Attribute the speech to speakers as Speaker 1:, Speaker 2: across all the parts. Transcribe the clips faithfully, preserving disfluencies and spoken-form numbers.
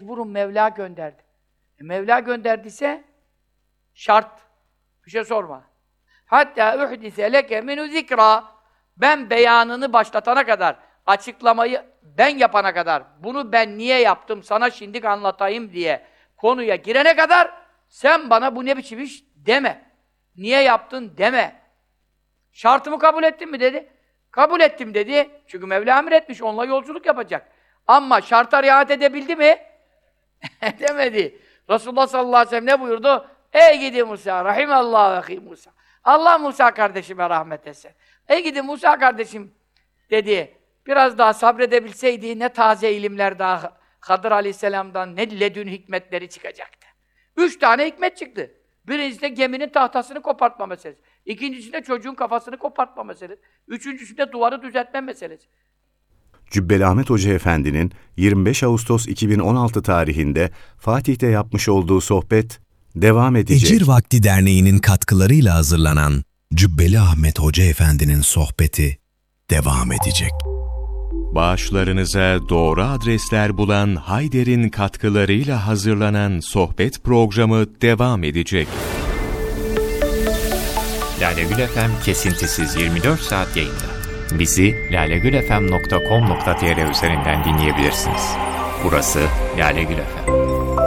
Speaker 1: mecburum, Mevla gönderdi. E, Mevla gönderdiyse şart. Bir şey sorma. Hatta uhdise leke minu zikra. Ben beyanını başlatana kadar, açıklamayı ben yapana kadar, bunu ben niye yaptım, sana şimdi anlatayım diye konuya girene kadar sen bana bu ne biçim iş deme. Niye yaptın deme. Şartımı kabul ettin mi dedi. Kabul ettim dedi. Çünkü Mevla emretmiş, onunla yolculuk yapacak. Ama şarta riayet edebildi mi? Edemedi. Resulullah sallallahu aleyhi ve sellem ne buyurdu? Ey gidi Musa, rahimallahu ve Musa. Allah Musa kardeşime rahmet etsin. Ey gidi Musa kardeşim dedi. Biraz daha sabredebilseydi ne taze ilimler daha Hadır aleyhisselamdan ne ledün hikmetleri çıkacaktı. Üç tane hikmet çıktı. Birincisi de geminin tahtasını kopartma meselesi. İkincisi de çocuğun kafasını kopartma meselesi. Üçüncüsü de duvarı düzeltme meselesi.
Speaker 2: Cübbeli Ahmet Hoca Efendi'nin yirmi beş Ağustos iki bin on altı tarihinde Fatih'te yapmış olduğu sohbet devam edecek.
Speaker 3: Ecir Vakti Derneği'nin katkılarıyla hazırlanan Cübbeli Ahmet Hoca Efendi'nin sohbeti devam edecek.
Speaker 4: Bağışlarınıza doğru adresler bulan Hayder'in katkılarıyla hazırlanan sohbet programı devam edecek.
Speaker 5: Lale Gül F M kesintisiz yirmi dört saat yayında. Bizi lalegülfm nokta com nokta tr üzerinden dinleyebilirsiniz. Burası Lale Gül F M.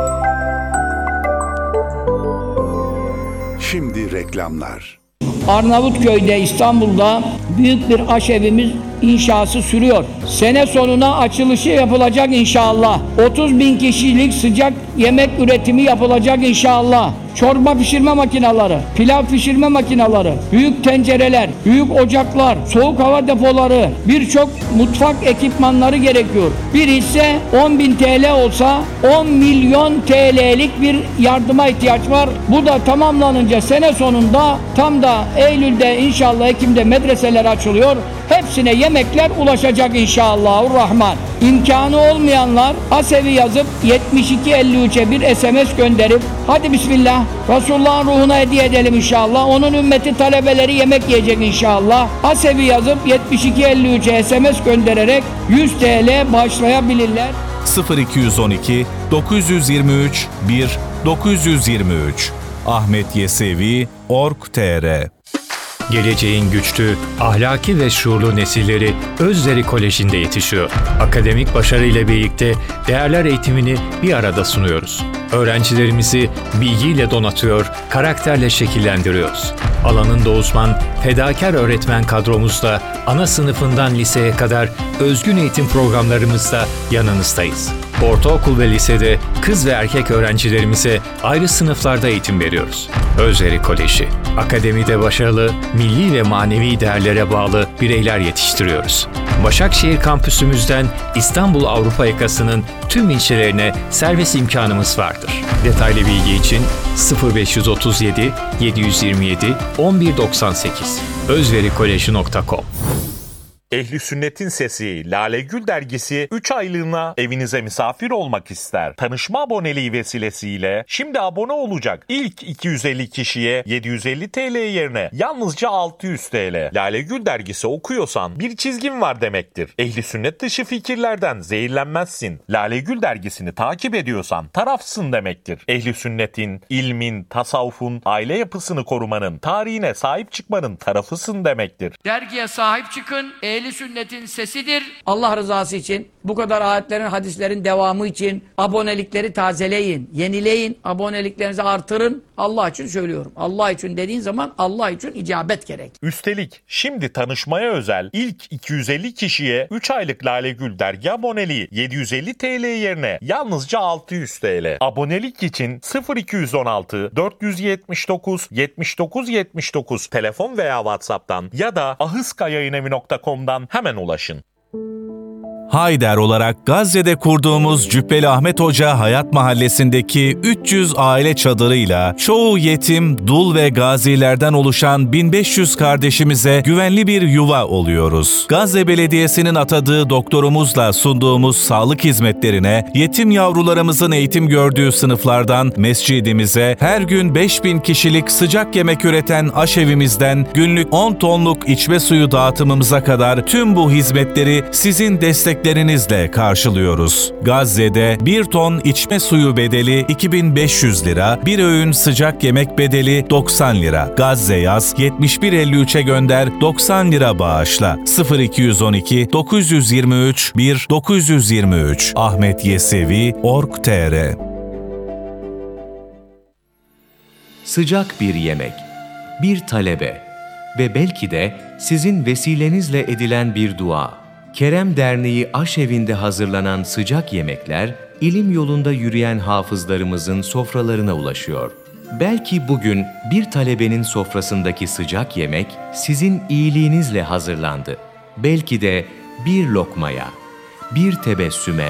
Speaker 6: Şimdi reklamlar.
Speaker 7: Arnavutköy'de, İstanbul'da büyük bir aşevimiz inşası sürüyor. Sene sonuna açılışı yapılacak inşallah. otuz bin kişilik sıcak yemek üretimi yapılacak inşallah. Çorba pişirme makineleri, pilav pişirme makineleri, büyük tencereler, büyük ocaklar, soğuk hava depoları, birçok mutfak ekipmanları gerekiyor. Bir hisse on bin T L olsa on milyon T L'lik bir yardıma ihtiyaç var. Bu da tamamlanınca sene sonunda tam da Eylül'de inşallah Ekim'de medreseler açılıyor. Hepsine yemekler ulaşacak inşallahurrahman. İmkanı olmayanlar Asevi yazıp yetmiş iki elli üçe bir S M S gönderip hadi bismillah Resulullah'ın ruhuna hediye edelim inşallah. Onun ümmeti talebeleri yemek yiyecek inşallah. Asevi yazıp yetmiş iki elli üçe S M S göndererek yüz T L bağışlayabilirler.
Speaker 3: sıfır iki yüz on iki dokuz yüz yirmi üç bir dokuz yüz yirmi üç ahmet yesevi nokta org nokta tr.
Speaker 5: Geleceğin güçlü, ahlaki ve şuurlu nesilleri Özveri Koleji'nde yetişiyor. Akademik başarıyla birlikte değerler eğitimini bir arada sunuyoruz. Öğrencilerimizi bilgiyle donatıyor, karakterle şekillendiriyoruz. Alanında uzman, fedakar öğretmen kadromuzla ana sınıfından liseye kadar özgün eğitim programlarımızda yanınızdayız. Ortaokul ve lisede kız ve erkek öğrencilerimize ayrı sınıflarda eğitim veriyoruz. Özveri Koleji, akademide başarılı, milli ve manevi değerlere bağlı bireyler yetiştiriyoruz. Başakşehir kampüsümüzden İstanbul Avrupa yakasının tüm ilçelerine servis imkanımız vardır. Detaylı bilgi için sıfır beş otuz yedi yedi yüz yirmi yedi on bir doksan sekiz özveri koleji nokta com.
Speaker 8: Ehli Sünnet'in Sesi Lale Gül dergisi üç aylığına evinize misafir olmak ister. Tanışma aboneliği vesilesiyle şimdi abone olacak ilk iki yüz elli kişiye yedi yüz elli T L yerine yalnızca altı yüz T L. Lale Gül dergisi okuyorsan bir çizgin var demektir. Ehli Sünnet dışı fikirlerden zehirlenmezsin. Lale Gül dergisini takip ediyorsan tarafsın demektir. Ehli Sünnet'in, ilmin, tasavvufun, aile yapısını korumanın, tarihine sahip çıkmanın tarafısın demektir.
Speaker 1: Dergiye sahip çıkın. Ehli Sünnet'in sesidir. Allah rızası için, bu kadar ayetlerin, hadislerin devamı için abonelikleri tazeleyin, yenileyin, aboneliklerinizi artırın. Allah için söylüyorum. Allah için dediğin zaman Allah için icabet gerek.
Speaker 8: Üstelik şimdi tanışmaya özel ilk iki yüz elli kişiye üç aylık Lale Gül dergi aboneliği yedi yüz elli T L yerine yalnızca altı yüz T L. Abonelik için sıfır iki yüz on altı dört yüz yetmiş dokuz yetmiş dokuz yetmiş dokuz telefon veya WhatsApp'tan ya da ahıskayayınevi nokta com'dan hemen ulaşın.
Speaker 3: Hayder olarak Gazze'de kurduğumuz Cübbeli Ahmet Hoca Hayat Mahallesi'ndeki üç yüz aile çadırıyla çoğu yetim, dul ve gazilerden oluşan bin beş yüz kardeşimize güvenli bir yuva oluyoruz. Gazze Belediyesi'nin atadığı doktorumuzla sunduğumuz sağlık hizmetlerine, yetim yavrularımızın eğitim gördüğü sınıflardan mescidimize, her gün beş bin kişilik sıcak yemek üreten aşevimizden günlük on tonluk içme suyu dağıtımımıza kadar tüm bu hizmetleri sizin destek taleplerinizle karşılıyoruz. Gazze'de bir ton içme suyu bedeli iki bin beş yüz lira, bir öğün sıcak yemek bedeli doksan lira. Gazze yaz yetmiş bir elli üçe gönder, doksan lira bağışla. sıfır iki yüz on iki dokuz yüz yirmi üç bir dokuz yüz yirmi üç Ahmet Yesevi nokta org nokta tr.
Speaker 6: Sıcak bir yemek, bir talebe ve belki de sizin vesilenizle edilen bir dua. Kerem Derneği Aşevi'nde hazırlanan sıcak yemekler, ilim yolunda yürüyen hafızlarımızın sofralarına ulaşıyor. Belki bugün bir talebenin sofrasındaki sıcak yemek sizin iyiliğinizle hazırlandı. Belki de bir lokmaya, bir tebessüme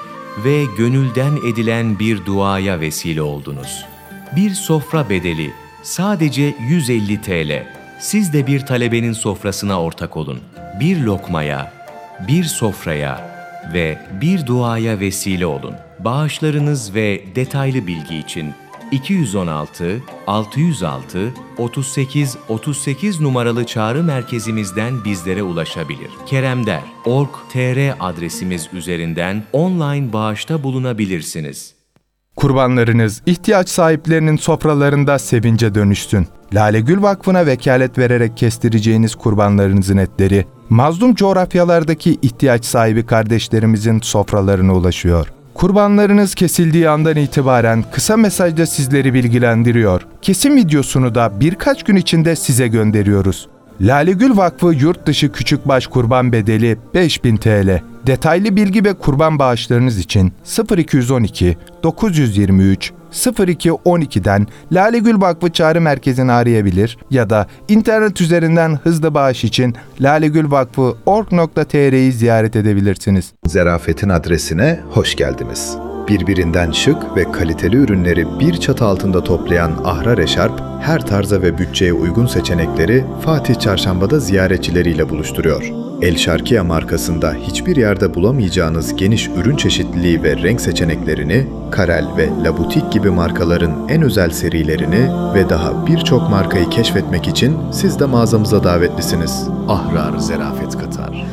Speaker 6: ve gönülden edilen bir duaya vesile oldunuz. Bir sofra bedeli sadece yüz elli TL. Siz de bir talebenin sofrasına ortak olun. Bir lokmaya, bir sofraya ve bir duaya vesile olun. Bağışlarınız ve detaylı bilgi için iki yüz on altı altı yüz altı otuz sekiz otuz sekiz numaralı çağrı merkezimizden bizlere ulaşabilir. keremder nokta org nokta tr adresimiz üzerinden online bağışta bulunabilirsiniz.
Speaker 9: Kurbanlarınız ihtiyaç sahiplerinin sofralarında sevince dönüşsün. Lale Gül Vakfı'na vekalet vererek kestireceğiniz kurbanlarınızın etleri, mazlum coğrafyalardaki ihtiyaç sahibi kardeşlerimizin sofralarına ulaşıyor. Kurbanlarınız kesildiği andan itibaren kısa mesajda sizleri bilgilendiriyor. Kesim videosunu da birkaç gün içinde size gönderiyoruz. Lale Gül Vakfı yurt dışı küçükbaş kurban bedeli beş bin TL. Detaylı bilgi ve kurban bağışlarınız için sıfır iki yüz on iki dokuz yüz yirmi üç sıfır iki on iki'den Lale Gül Vakfı Çağrı Merkezi'ni arayabilir ya da internet üzerinden hızlı bağış için lalegülvakfı nokta org nokta tr'yi ziyaret edebilirsiniz.
Speaker 10: Zerafet'in adresine hoş geldiniz. Birbirinden şık ve kaliteli ürünleri bir çatı altında toplayan Ahrar Eşarp, her tarza ve bütçeye uygun seçenekleri Fatih Çarşamba'da ziyaretçileriyle buluşturuyor. El Şarkiye markasında hiçbir yerde bulamayacağınız geniş ürün çeşitliliği ve renk seçeneklerini, Karel ve La Boutique gibi markaların en özel serilerini ve daha birçok markayı keşfetmek için siz de mağazamıza davetlisiniz. Ahrar Zerafet Katar.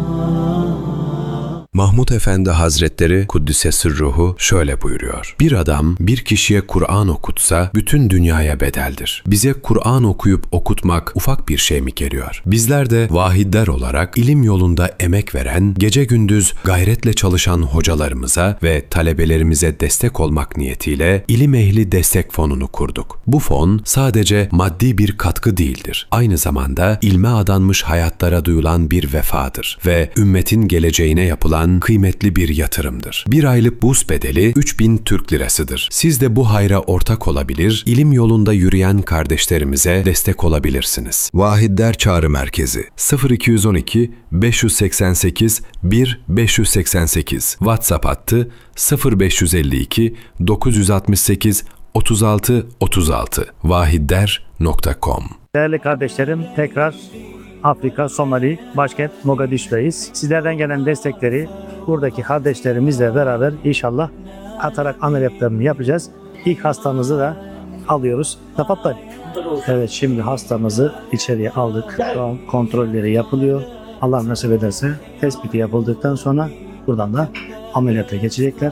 Speaker 11: Mahmud Efendi Hazretleri Kuddise Sırruhu şöyle buyuruyor. Bir adam bir kişiye Kur'an okutsa bütün dünyaya bedeldir. Bize Kur'an okuyup okutmak ufak bir şey mi geliyor? Bizler de vahidler olarak ilim yolunda emek veren, gece gündüz gayretle çalışan hocalarımıza ve talebelerimize destek olmak niyetiyle İlim Ehli Destek Fonu'nu kurduk. Bu fon sadece maddi bir katkı değildir. Aynı zamanda ilme adanmış hayatlara duyulan bir vefadır ve ümmetin geleceğine yapılan kıymetli bir yatırımdır. Bir aylık burs bedeli üç bin Türk lirasıdır. Siz de bu hayra ortak olabilir, ilim yolunda yürüyen kardeşlerimize destek olabilirsiniz.
Speaker 10: Vahidler Çağrı Merkezi sıfır iki yüz on iki beş yüz seksen sekiz bir beş yüz seksen sekiz WhatsApp hattı sıfır beş yüz elli iki dokuz yüz altmış sekiz otuz altı otuz altı vahidler nokta com.
Speaker 12: Değerli kardeşlerim, tekrar Afrika, Somali, başkent Mogadishu'dayız. Sizlerden gelen destekleri buradaki kardeşlerimizle beraber inşallah atarak ameliyatlarını yapacağız. İlk hastamızı da alıyoruz. Tafattal. Evet, şimdi hastamızı içeriye aldık. Şu an kontrolleri yapılıyor. Allah nasip ederse tespiti yapıldıktan sonra buradan da ameliyata geçecekler.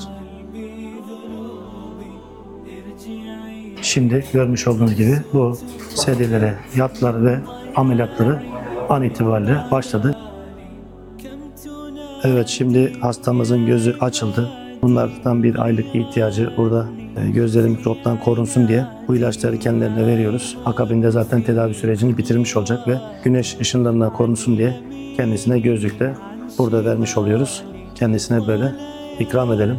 Speaker 12: Şimdi görmüş olduğunuz gibi bu serilere yattılar ve ameliyatları an itibariyle başladı. Evet, şimdi hastamızın gözü açıldı. Bunlardan bir aylık ihtiyacı burada gözleri mikroptan korunsun diye bu ilaçları kendilerine veriyoruz. Akabinde zaten tedavi sürecini bitirmiş olacak ve güneş ışınlarından korunsun diye kendisine gözlükle burada vermiş oluyoruz. Kendisine böyle ikram edelim.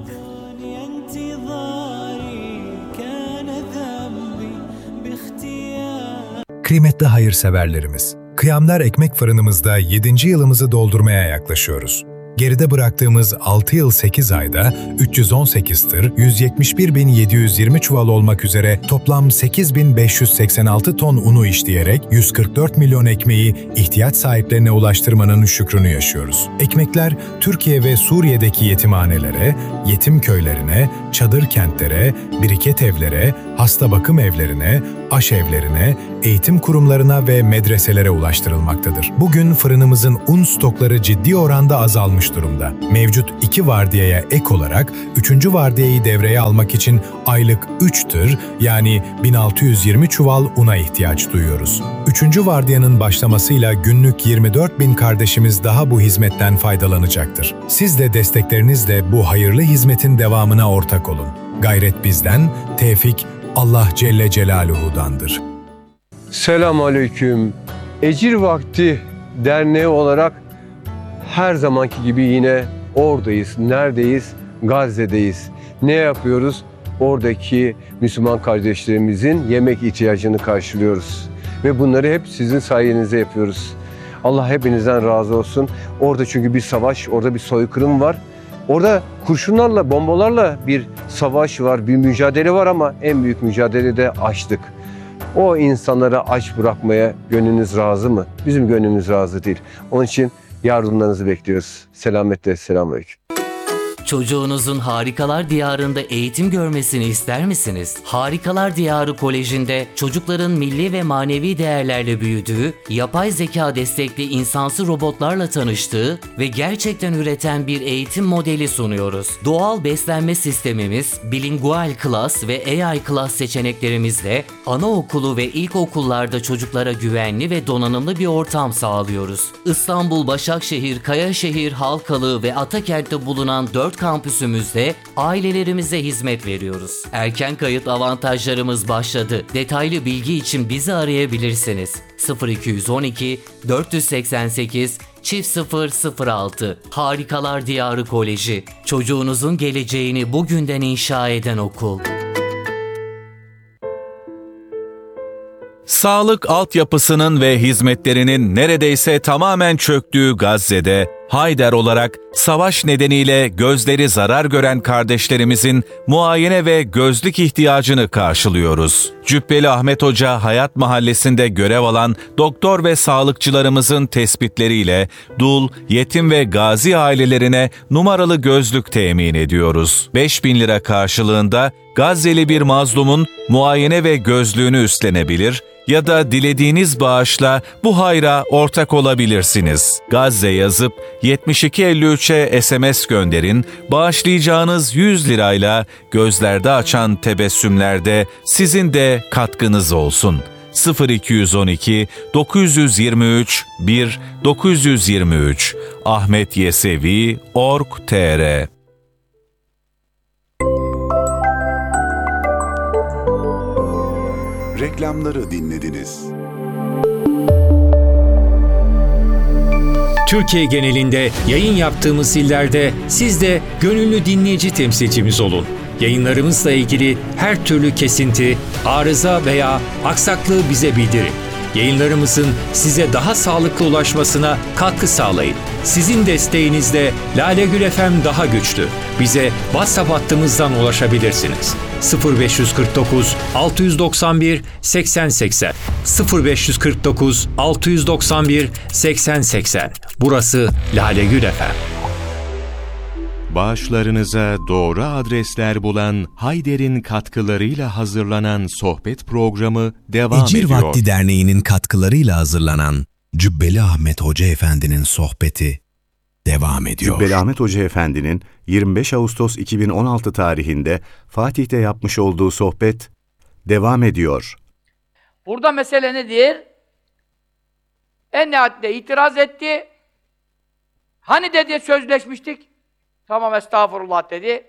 Speaker 13: Kıymetli hayırseverlerimiz, Kıyamlar Ekmek Fırınımızda yedinci yılımızı doldurmaya yaklaşıyoruz. Geride bıraktığımız altı yıl sekiz ayda üç yüz on sekiz tır, yüz yetmiş bir bin yedi yüz yirmi çuval olmak üzere toplam sekiz bin beş yüz seksen altı ton unu işleyerek yüz kırk dört milyon ekmeği ihtiyaç sahiplerine ulaştırmanın şükrünü yaşıyoruz. Ekmekler Türkiye ve Suriye'deki yetimhanelere, yetim köylerine, çadır kentlere, biriket evlere, hasta bakım evlerine, aşevlerine, eğitim kurumlarına ve medreselere ulaştırılmaktadır. Bugün fırınımızın un stokları ciddi oranda azalmış artmış durumda. Mevcut iki vardiyaya ek olarak üçüncü vardiyayı devreye almak için aylık üç tır yani bin altı yüz yirmi çuval una ihtiyaç duyuyoruz. Üçüncü vardiyanın başlamasıyla günlük yirmi dört bin kardeşimiz daha bu hizmetten faydalanacaktır. Siz de desteklerinizle bu hayırlı hizmetin devamına ortak olun. Gayret bizden, tevfik Allah Celle Celaluhu'dandır.
Speaker 14: Selamünaleyküm. Ecir Vakti Derneği olarak her zamanki gibi yine oradayız. Neredeyiz? Gazze'deyiz. Ne yapıyoruz? Oradaki Müslüman kardeşlerimizin yemek ihtiyacını karşılıyoruz. Ve bunları hep sizin sayenizde yapıyoruz. Allah hepinizden razı olsun. Orada çünkü bir savaş, orada bir soykırım var. Orada kurşunlarla, bombalarla bir savaş var, bir mücadele var ama en büyük mücadele de açlık. O insanları aç bırakmaya gönlünüz razı mı? Bizim gönlümüz razı değil. Onun için yardımlarınızı bekliyoruz. Selametle, selamünaleyküm.
Speaker 15: Çocuğunuzun Harikalar Diyarı'nda eğitim görmesini ister misiniz? Harikalar Diyarı Koleji'nde çocukların milli ve manevi değerlerle büyüdüğü, yapay zeka destekli insansı robotlarla tanıştığı ve gerçekten üreten bir eğitim modeli sunuyoruz. Doğal beslenme sistemimiz, bilingual class ve A I class seçeneklerimizle anaokulu ve ilkokullarda çocuklara güvenli ve donanımlı bir ortam sağlıyoruz. İstanbul, Başakşehir, Kayaşehir, Halkalı ve Atakent'te bulunan dört kampüsümüzde ailelerimize hizmet veriyoruz. Erken kayıt avantajlarımız başladı. Detaylı bilgi için bizi arayabilirsiniz. sıfır iki on iki dört seksen sekiz çift sıfır sıfır altı Harikalar Diyarı Koleji. Çocuğunuzun geleceğini bugünden inşa eden okul.
Speaker 3: Sağlık altyapısının ve hizmetlerinin neredeyse tamamen çöktüğü Gazze'de, Hayder olarak savaş nedeniyle gözleri zarar gören kardeşlerimizin muayene ve gözlük ihtiyacını karşılıyoruz. Cübbeli Ahmet Hoca Hayat Mahallesi'nde görev alan doktor ve sağlıkçılarımızın tespitleriyle dul, yetim ve gazi ailelerine numaralı gözlük temin ediyoruz. beş bin lira karşılığında Gazze'li bir mazlumun muayene ve gözlüğünü üstlenebilir ya da dilediğiniz bağışla bu hayra ortak olabilirsiniz. Gazze yazıp yetmiş iki elli üçe S M S gönderin, bağışlayacağınız yüz lirayla gözlerde açan tebessümlerde sizin de katkınız olsun. sıfır iki on iki dokuz yirmi üç bir dokuz yirmi üç ahmetyesevi nokta org nokta tr
Speaker 16: Reklamları dinlediniz.
Speaker 5: Türkiye genelinde yayın yaptığımız illerde siz de gönüllü dinleyici temsilcimiz olun. Yayınlarımızla ilgili her türlü kesinti, arıza veya aksaklığı bize bildirin. Yayınlarımızın size daha sağlıklı ulaşmasına katkı sağlayın. Sizin desteğinizle Lale Gül F M daha güçlü. Bize WhatsApp hattımızdan ulaşabilirsiniz. sıfır beş kırk dokuz altı doksan bir seksen seksen sıfır beş kırk dokuz altı doksan bir seksen seksen. Burası Lale Gül F M.
Speaker 4: Bağışlarınıza doğru adresler bulan Hayder'in katkılarıyla hazırlanan sohbet programı devam
Speaker 17: Ecir
Speaker 4: ediyor.
Speaker 17: Vakti Derneği'nin katkılarıyla hazırlanan Cübbeli Ahmet Hoca Efendi'nin sohbeti devam ediyor.
Speaker 2: Cübbeli Ahmet Hoca Efendi'nin yirmi beş Ağustos iki bin on altı tarihinde Fatih'te yapmış olduğu sohbet devam ediyor.
Speaker 1: Burada mesele nedir? En nihayetinde itiraz etti. Hani dedi sözleşmiştik? Tamam estağfurullah dedi.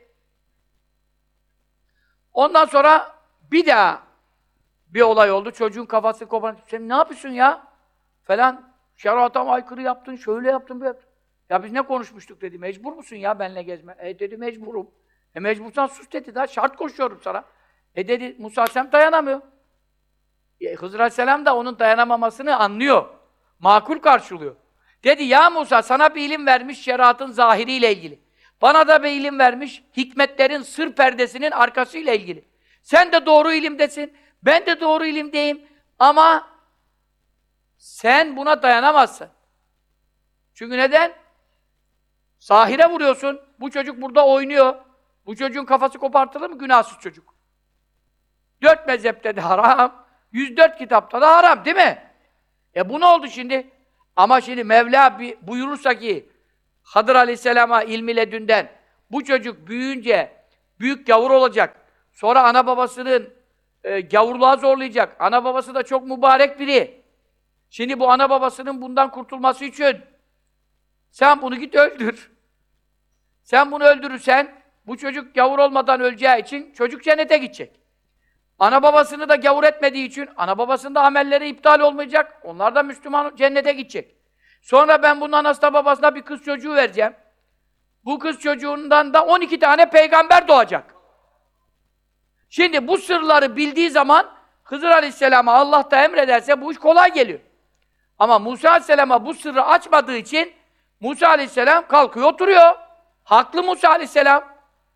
Speaker 1: Ondan sonra bir daha bir olay oldu. Çocuğun kafası kopardı. Sen ne yapıyorsun ya? Falan. Şerata aykırı yaptın, şöyle yaptın, böyle yaptın. Ya biz ne konuşmuştuk dedi. Mecbur musun ya benimle gezme? E dedi mecburum. E mecbursan sus dedi. Daha şart koşuyorum sana. E dedi Musa Aleyhisselam dayanamıyor. E, Hızır Aleyhisselam da onun dayanamamasını anlıyor. Makul karşılıyor. Dedi ya Musa sana bir ilim vermiş şeriatın zahiriyle ilgili. Bana da bir ilim vermiş hikmetlerin sır perdesinin arkasıyla ilgili. Sen de doğru ilimdesin. Ben de doğru ilimdeyim. Ama sen buna dayanamazsın. Çünkü neden? Zahire vuruyorsun. Bu çocuk burada oynuyor. Bu çocuğun kafası kopartılır mı? Günahsız çocuk. Dört mezhepte de haram. Yüz dört kitapta da haram değil mi? E bu ne oldu şimdi? Ama şimdi Mevla bir buyurursa ki Hadır Aleyhisselam'a ilmi ledünden bu çocuk büyüyünce büyük gavur olacak. Sonra ana babasının e, gavurluğa zorlayacak. Ana babası da çok mübarek biri. Şimdi bu ana babasının bundan kurtulması için sen bunu git öldür. Sen bunu öldürürsen bu çocuk gavur olmadan öleceği için çocuk cennete gidecek. Ana babasını da gavur etmediği için ana babasının da amelleri iptal olmayacak. Onlar da Müslüman cennete gidecek. Sonra ben bunun anasına babasına bir kız çocuğu vereceğim. Bu kız çocuğundan da on iki tane peygamber doğacak. Şimdi bu sırları bildiği zaman Hızır Aleyhisselam'a Allah da emrederse bu iş kolay geliyor. Ama Musa Aleyhisselam'a bu sırrı açmadığı için Musa Aleyhisselam kalkıyor oturuyor. Haklı Musa Aleyhisselam.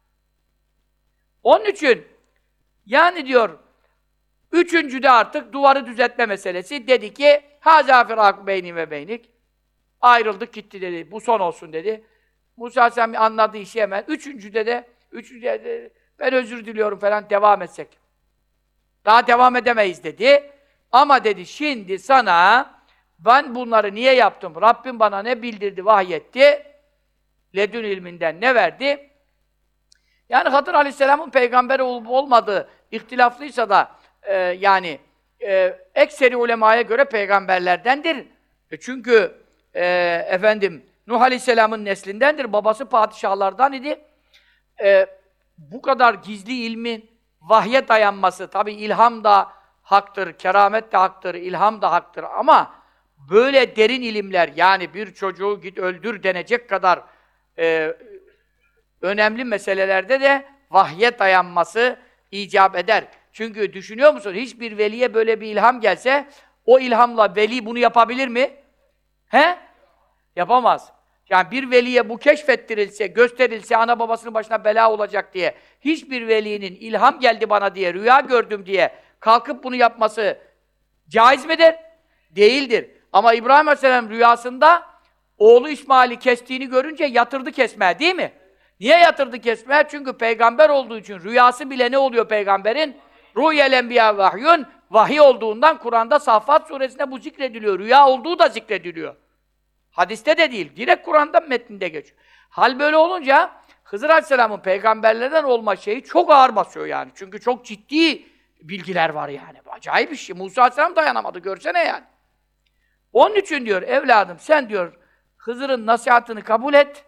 Speaker 1: Onun için yani diyor üçüncüde artık duvarı düzeltme meselesi. Dedi ki hâzâ firâku beyni ve beynik. Ayrıldık gitti dedi. Bu son olsun dedi. Musa Aleyhisselam anladığı işi hemen. Üçüncüde de, üçüncüde de ben özür diliyorum falan devam etsek. Daha devam edemeyiz dedi. Ama dedi şimdi sana ben bunları niye yaptım? Rabbim bana ne bildirdi, vahyetti? Ledün ilminden ne verdi? Yani Hadır Aleyhisselam'ın peygamberi olup olmadığı ihtilaflıysa da e, yani e, ekseri ulemaya göre peygamberlerdendir. E çünkü e, efendim Nuh Aleyhisselam'ın neslindendir. Babası padişahlardan idi. E, bu kadar gizli ilmin vahye dayanması, tabi ilham da haktır, keramet de haktır, ilham da haktır ama böyle derin ilimler, yani bir çocuğu git öldür denecek kadar e, önemli meselelerde de vahye dayanması icap eder. Çünkü düşünüyor musun, hiçbir veliye böyle bir ilham gelse, o ilhamla veli bunu yapabilir mi? He? Yapamaz. Yani bir veliye bu keşfettirilse, gösterilse, ana babasının başına bela olacak diye, hiçbir velinin ilham geldi bana diye, rüya gördüm diye kalkıp bunu yapması caiz midir? Değildir. Ama İbrahim Aleyhisselam rüyasında oğlu İsmail'i kestiğini görünce yatırdı kesmeye, değil mi? Niye yatırdı kesmeye? Çünkü peygamber olduğu için rüyası bile ne oluyor peygamberin? Rü'yel enbiya vahyun, vahiy olduğundan Kur'an'da Saffat suresinde bu zikrediliyor. Rüya olduğu da zikrediliyor. Hadiste de değil, direkt Kur'an'da metninde geçiyor. Hal böyle olunca Hızır Aleyhisselam'ın peygamberlerden olma şeyi çok ağır basıyor yani. Çünkü çok ciddi bilgiler var yani. Acayip bir şey. Musa Aleyhisselam dayanamadı, görsene yani. Onun için diyor, evladım sen diyor Hızır'ın nasihatını kabul et.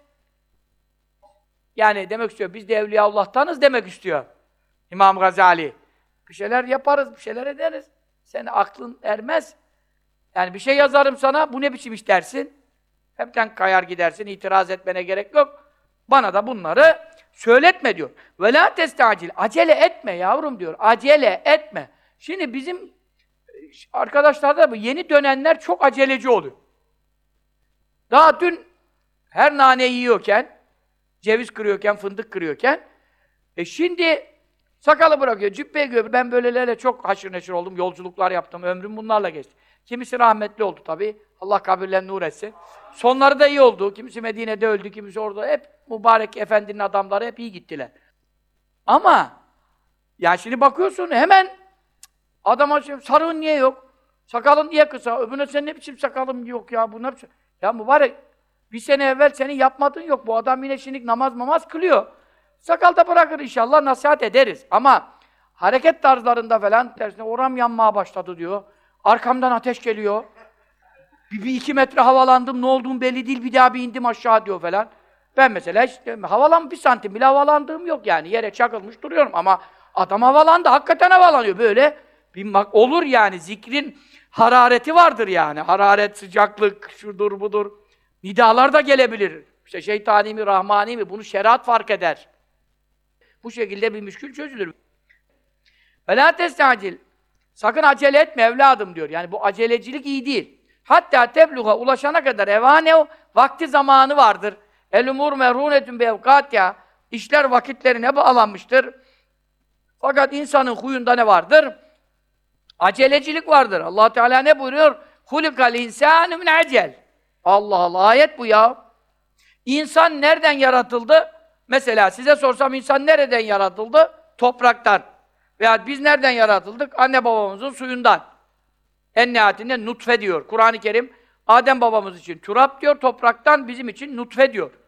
Speaker 1: Yani demek istiyor, biz de Evliyaullah'tanız demek istiyor İmam Gazali. Bir şeyler yaparız, bir şeyler ederiz. Senin aklın ermez. Yani bir şey yazarım sana, bu ne biçim iş dersin? Hepten kayar gidersin, itiraz etmene gerek yok. Bana da bunları söyletme diyor. Ve la testacil, acele etme yavrum diyor, acele etme. Şimdi bizim arkadaşlarda bu yeni dönenler çok aceleci oluyor. Daha dün her nane yiyorken, ceviz kırıyorken, fındık kırıyorken, e şimdi sakalı bırakıyor, cübbeyi görüyor. Ben böylelerle çok haşır neşir oldum, yolculuklar yaptım, ömrüm bunlarla geçti. Kimisi rahmetli oldu tabii, Allah kabirlerini nur etsin. Sonları da iyi oldu, kimisi Medine'de öldü, kimisi orada, hep mübarek efendinin adamları hep iyi gittiler. Ama, ya şimdi bakıyorsun hemen, adama şey, sarığın niye yok? Sakalın niye kısa? Öbürüne sen ne biçim sakalım yok ya, bu ne biçim? Ya mübarek, bir sene evvel senin yapmadığın yok, bu adam yine şimdi namaz mamaz kılıyor. Sakal da bırakır inşallah, nasihat ederiz. Ama hareket tarzlarında falan, tersine oram yanmaya başladı diyor. Arkamdan ateş geliyor. Bir, bir iki metre havalandım, ne olduğum belli değil, bir daha bir indim aşağı diyor falan. Ben mesela işte, havalan bir santim bile havalandığım yok yani, yere çakılmış duruyorum ama adam havalandı, hakikaten havalanıyor böyle. Bir olur yani, zikrin harareti vardır yani. Hararet, sıcaklık, şudur budur. Nidalar da gelebilir. İşte şeytani mi, rahmani mi, bunu şeriat fark eder. Bu şekilde bir müşkül çözülür. Ve la testacil. Sakın acele etme evladım diyor. Yani bu acelecilik iyi değil. Hatta tebluğa ulaşana kadar evânev, vakti zamanı vardır. El-umur merhûnetün bevkâtya. İşler vakitlerine bağlanmıştır. Fakat insanın huyunda ne vardır? Acelecilik vardır. Allah Teala ne buyuruyor? Hulikal insânü min acel. Allah Allah, ayet bu ya. İnsan nereden yaratıldı? Mesela size sorsam insan nereden yaratıldı? Topraktan. Veya biz nereden yaratıldık? Anne babamızın suyundan. En nihayetinde nutfe diyor. Kur'an-ı Kerim, Adem babamız için turap diyor, topraktan bizim için nutfe diyor.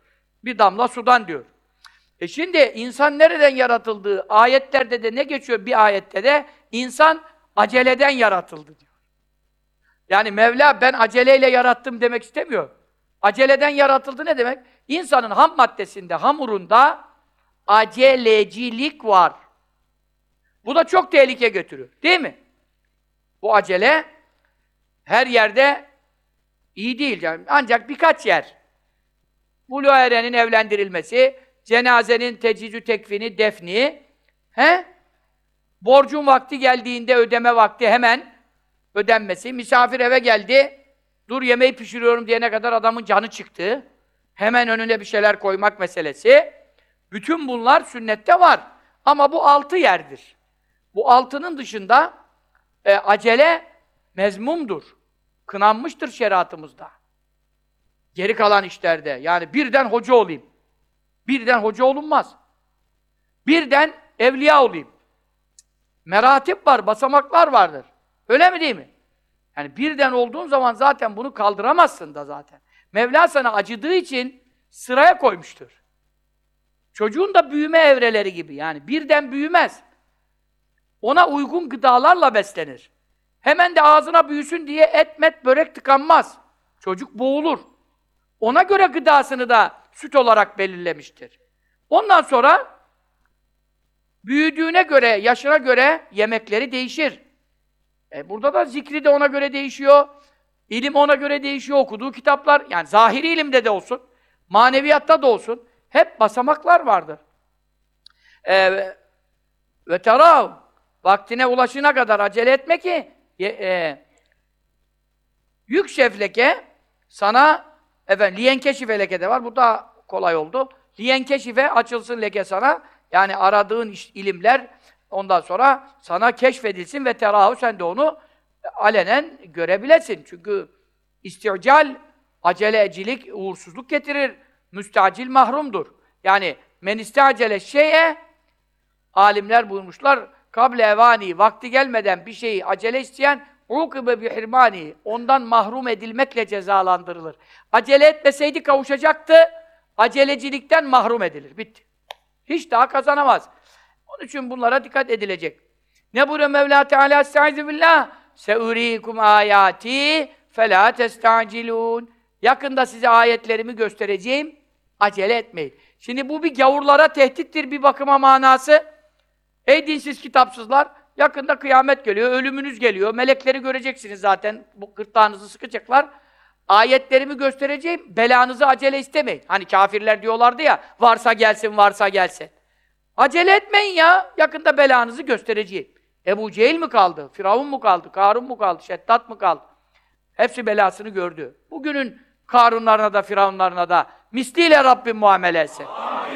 Speaker 1: Bir damla sudan diyor. E şimdi insan nereden yaratıldığı ayetlerde de ne geçiyor bir ayette de insan aceleden yaratıldı diyor. Yani Mevla ben aceleyle yarattım demek istemiyor. Aceleden yaratıldı ne demek? İnsanın ham maddesinde, hamurunda acelecilik var. Bu da çok tehlike götürüyor. Değil mi? Bu acele her yerde iyi değil. Yani ancak birkaç yer. Buluğa erenin evlendirilmesi, cenazenin tecizü tekfini, defni, he? Borcun vakti geldiğinde ödeme vakti hemen ödenmesi, misafir eve geldi, dur yemeği pişiriyorum diyene kadar adamın canı çıktı, hemen önüne bir şeyler koymak meselesi. Bütün bunlar sünnette var. Ama bu altı yerdir. Bu altının dışında e, acele mezmumdur. Kınanmıştır şeriatımızda. Geri kalan işlerde. Yani birden hoca olayım. Birden hoca olunmaz. Birden evliya olayım. Meratip var, basamaklar vardır. Öyle mi değil mi? Yani birden olduğun zaman zaten bunu kaldıramazsın da zaten. Mevla sana acıdığı için sıraya koymuştur. Çocuğun da büyüme evreleri gibi yani birden büyümez. Ona uygun gıdalarla beslenir. Hemen de ağzına büyüsün diye et, met, börek tıkanmaz. Çocuk boğulur. Ona göre gıdasını da süt olarak belirlemiştir. Ondan sonra büyüdüğüne göre, yaşına göre yemekleri değişir. E burada da zikri de ona göre değişiyor. İlim ona göre değişiyor. Okuduğu kitaplar, yani zahiri ilimde de olsun, maneviyatta da olsun. Hep basamaklar vardır. E, ve terav, vaktine ulaşına kadar acele etme ki e, yük şefleke sana efendim liyenkeşife leke de var. Bu da kolay oldu. Liyenkeşife açılsın leke sana. Yani aradığın iş, ilimler ondan sonra sana keşfedilsin ve terahu sen de onu alenen görebilesin. Çünkü istical, acelecilik uğursuzluk getirir. Müstacil mahrumdur. Yani men istacele şeye alimler buyurmuşlar kable evani vakti gelmeden bir şeyi acele isteyen ukibe bi hirmani ondan mahrum edilmekle cezalandırılır. Acele etmeseydi kavuşacaktı. Acelecilikten mahrum edilir. Bitti. Hiç daha kazanamaz. Onun için bunlara dikkat edilecek. Ne buyuruyor Mevla Teala? Estaizu billah. Seurikum ayati felâ testacilûn. Yakında size ayetlerimi göstereceğim. Acele etmeyin. Şimdi bu bir gavurlara tehdittir bir bakıma manası. Ey dinsiz kitapsızlar, yakında kıyamet geliyor, ölümünüz geliyor. Melekleri göreceksiniz zaten. Bu gırtlağınızı sıkacaklar. Ayetlerimi göstereceğim, belanızı acele istemeyin. Hani kafirler diyorlardı ya, varsa gelsin, varsa gelsin. Acele etmeyin ya, yakında belanızı göstereceğim. Ebu Cehil mi kaldı, Firavun mu kaldı, Karun mu kaldı, Şeddat mı kaldı? Hepsi belasını gördü. Bugünün Karunlarına da, Firavunlarına da misliyle Rabbim muamele etsin.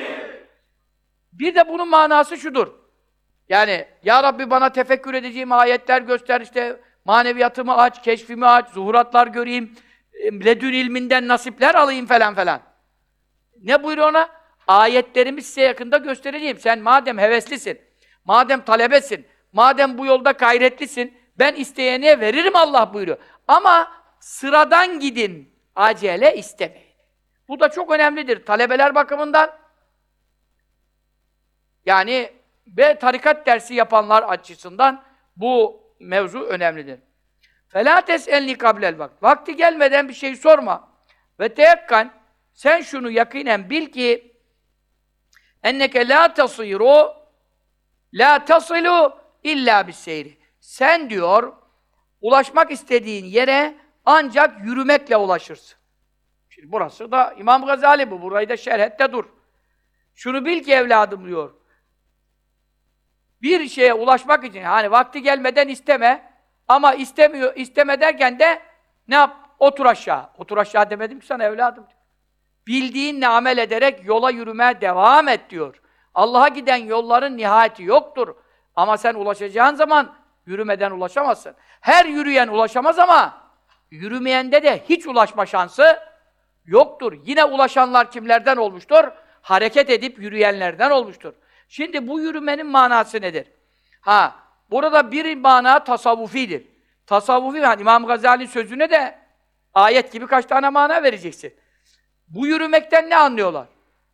Speaker 1: Bir de bunun manası şudur. Yani, Ya Rabbi bana tefekkür edeceğim ayetler göster, işte maneviyatımı aç, keşfimi aç, zuhuratlar göreyim, ledün ilminden nasipler alayım falan falan. Ne buyuruyor ona? Ayetlerimi size yakında göstereceğim. Sen madem heveslisin, madem talebesin, madem bu yolda gayretlisin, ben isteyene veririm Allah buyuruyor. Ama sıradan gidin, acele istemeyin. Bu da çok önemlidir talebeler bakımından. Yani ve tarikat dersi yapanlar açısından bu mevzu önemlidir. فَلَا تَسْأَلْنِ قَبْلَ الْوَقْتِ Vakti gelmeden bir şey sorma. Ve teyakkan, sen şunu yakinen bil ki enneke la tasiru la tasilu illa bis-seyri. Sen diyor ulaşmak istediğin yere ancak yürümekle ulaşırsın. Şimdi burası da İmam Gazali bu. Burayı da şerhette dur. Şunu bil ki evladım diyor. Bir şeye ulaşmak için hani vakti gelmeden isteme ama istemiyor isteme derken de ne yap? Otur aşağı. Otur aşağı demedim ki sana evladım. Bildiğinle amel ederek yola yürümeye devam et diyor. Allah'a giden yolların nihayeti yoktur. Ama sen ulaşacağın zaman yürümeden ulaşamazsın. Her yürüyen ulaşamaz ama yürümeyende de hiç ulaşma şansı yoktur. Yine ulaşanlar kimlerden olmuştur? Hareket edip yürüyenlerden olmuştur. Şimdi bu yürümenin manası nedir? Ha, burada bir mana tasavvufidir. Tasavvufi, yani İmam Gazali'nin sözüne de ayet gibi kaç tane mana vereceksin. Bu yürümekten ne anlıyorlar?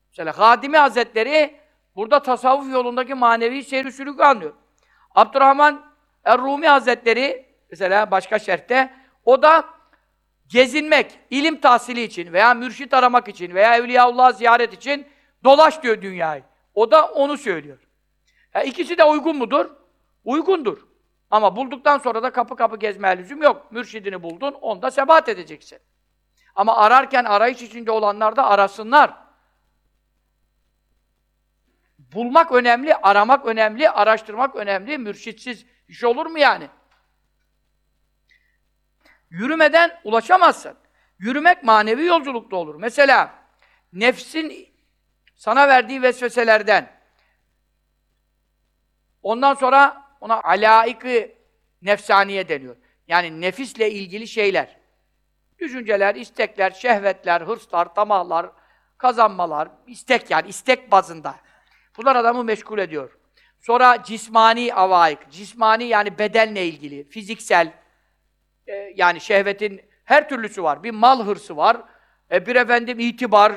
Speaker 1: Mesela Hadimi Hazretleri burada tasavvuf yolundaki manevi seyri sülükü anlıyor. Abdurrahman Er-Rumi Hazretleri mesela başka şerhte o da gezinmek, ilim tahsili için veya mürşit aramak için veya Evliyaullah ziyaret için dolaş diyor dünyayı. O da onu söylüyor. Ya ikisi de uygun mudur? Uygundur. Ama bulduktan sonra da kapı kapı gezmeye lüzum yok. Mürşidini buldun, onda sebat edeceksin. Ama ararken arayış içinde olanlar da arasınlar. Bulmak önemli, aramak önemli, araştırmak önemli. Mürşitsiz iş olur mu yani? Yürümeden ulaşamazsın. Yürümek manevi yolculukta olur. Mesela nefsin sana verdiği vesveselerden, ondan sonra ona alaik-i nefsaniye deniyor. Yani nefisle ilgili şeyler. Düşünceler, istekler, şehvetler, hırslar, tamahlar, kazanmalar, istek yani istek bazında. Bunlar adamı meşgul ediyor. Sonra cismani avaik, cismani yani bedenle ilgili, fiziksel, e, yani şehvetin her türlüsü var. Bir mal hırsı var, e, bir efendim itibar,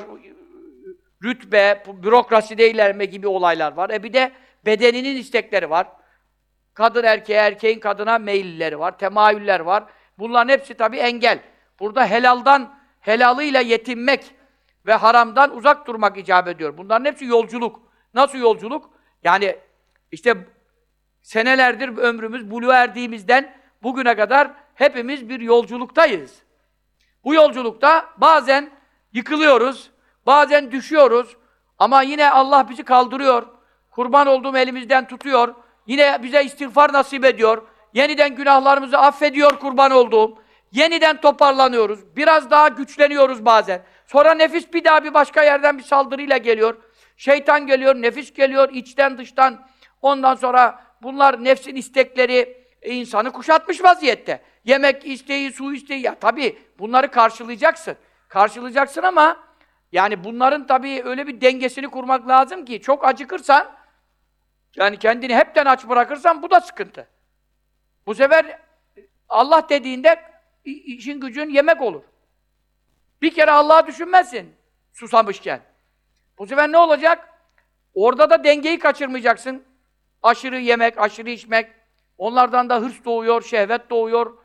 Speaker 1: rütbe, bürokraside ilerleme gibi olaylar var. E bir de bedeninin istekleri var. Kadın erkeğe, erkeğin kadına meyilleri var, temayüller var. Bunların hepsi tabii engel. Burada helaldan, helalıyla yetinmek ve haramdan uzak durmak icap ediyor. Bunların hepsi yolculuk. Nasıl yolculuk? Yani işte senelerdir ömrümüz buluğa erdiğimizden bugüne kadar hepimiz bir yolculuktayız. Bu yolculukta bazen yıkılıyoruz, bazen düşüyoruz ama yine Allah bizi kaldırıyor. Kurban olduğum elimizden tutuyor. Yine bize istiğfar nasip ediyor. Yeniden günahlarımızı affediyor kurban olduğum. Yeniden toparlanıyoruz. Biraz daha güçleniyoruz bazen. Sonra nefis bir daha bir başka yerden bir saldırıyla geliyor. Şeytan geliyor, nefis geliyor, içten dıştan. Ondan sonra bunlar nefsin istekleri insanı kuşatmış vaziyette. Yemek isteği, su isteği. Ya tabii bunları karşılayacaksın. Karşılayacaksın ama yani bunların tabii öyle bir dengesini kurmak lazım ki çok acıkırsan, yani kendini hepten aç bırakırsan bu da sıkıntı. Bu sefer Allah dediğinde işin gücün yemek olur. Bir kere Allah'ı düşünmezsin susamışken. Bu sefer ne olacak? Orada da dengeyi kaçırmayacaksın. Aşırı yemek, aşırı içmek. Onlardan da hırs doğuyor, şehvet doğuyor.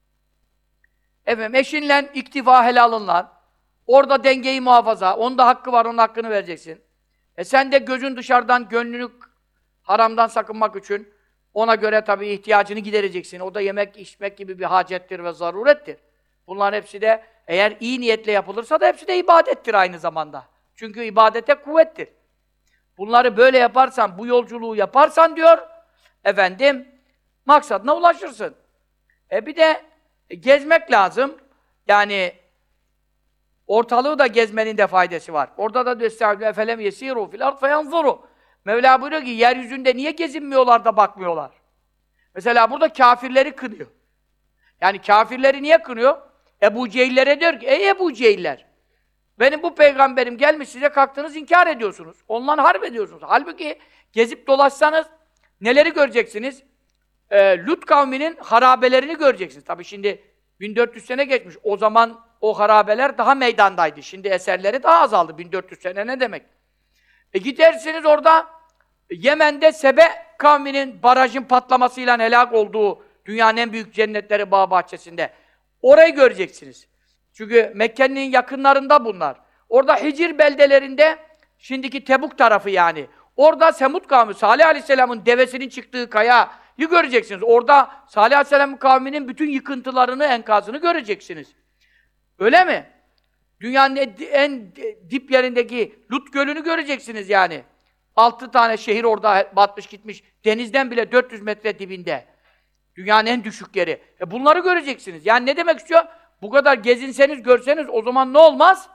Speaker 1: Efendim eşinle iktifa helalınla. Orada dengeyi muhafaza. Onda hakkı var, onun hakkını vereceksin. E sen de gözün dışarıdan, gönlünü haramdan sakınmak için ona göre tabii ihtiyacını gidereceksin. O da yemek, içmek gibi bir hacettir ve zarurettir. Bunların hepsi de eğer iyi niyetle yapılırsa da hepsi de ibadettir aynı zamanda. Çünkü ibadete kuvvettir. Bunları böyle yaparsan, bu yolculuğu yaparsan diyor, efendim, maksadına ulaşırsın. E bir de e, gezmek lazım. Yani ortalığı da gezmenin de faydası var. Orada da "Estağfirullah efelem yesiru fil ard feyanzuru." Mevla buyuruyor ki yeryüzünde niye gezinmiyorlar da bakmıyorlar? Mesela burada kâfirleri kınıyor. Yani kâfirleri niye kınıyor? Ebu Cehillere diyor ki, ey Ebu Cehiller, benim bu peygamberim gelmiş size kalktınız inkar ediyorsunuz. Onunla harp ediyorsunuz. Halbuki gezip dolaşsanız neleri göreceksiniz? Ee, Lut kavminin harabelerini göreceksiniz. Tabii şimdi bin dört yüz sene geçmiş. O zaman o harabeler daha meydandaydı. Şimdi eserleri daha azaldı. bin dört yüz sene ne demek? E gidersiniz orada Yemen'de Sebe kavminin barajın patlamasıyla helak olduğu dünyanın en büyük cennetleri bağ bahçesinde. Orayı göreceksiniz. Çünkü Mekke'nin yakınlarında bunlar. Orada Hicr beldelerinde, şimdiki Tebuk tarafı yani. Orada Semud kavmi, Salih Aleyhisselam'ın devesinin çıktığı kayayı göreceksiniz. Orada Salih Aleyhisselam'ın kavminin bütün yıkıntılarını, enkazını göreceksiniz. Öyle mi? Dünyanın en dip yerindeki Lut Gölü'nü göreceksiniz yani. Altı tane şehir orada batmış gitmiş. Denizden bile dört yüz metre dibinde. Dünyanın en düşük yeri. E bunları göreceksiniz. Yani ne demek istiyor? Bu kadar gezinseniz, görseniz o zaman ne olmaz?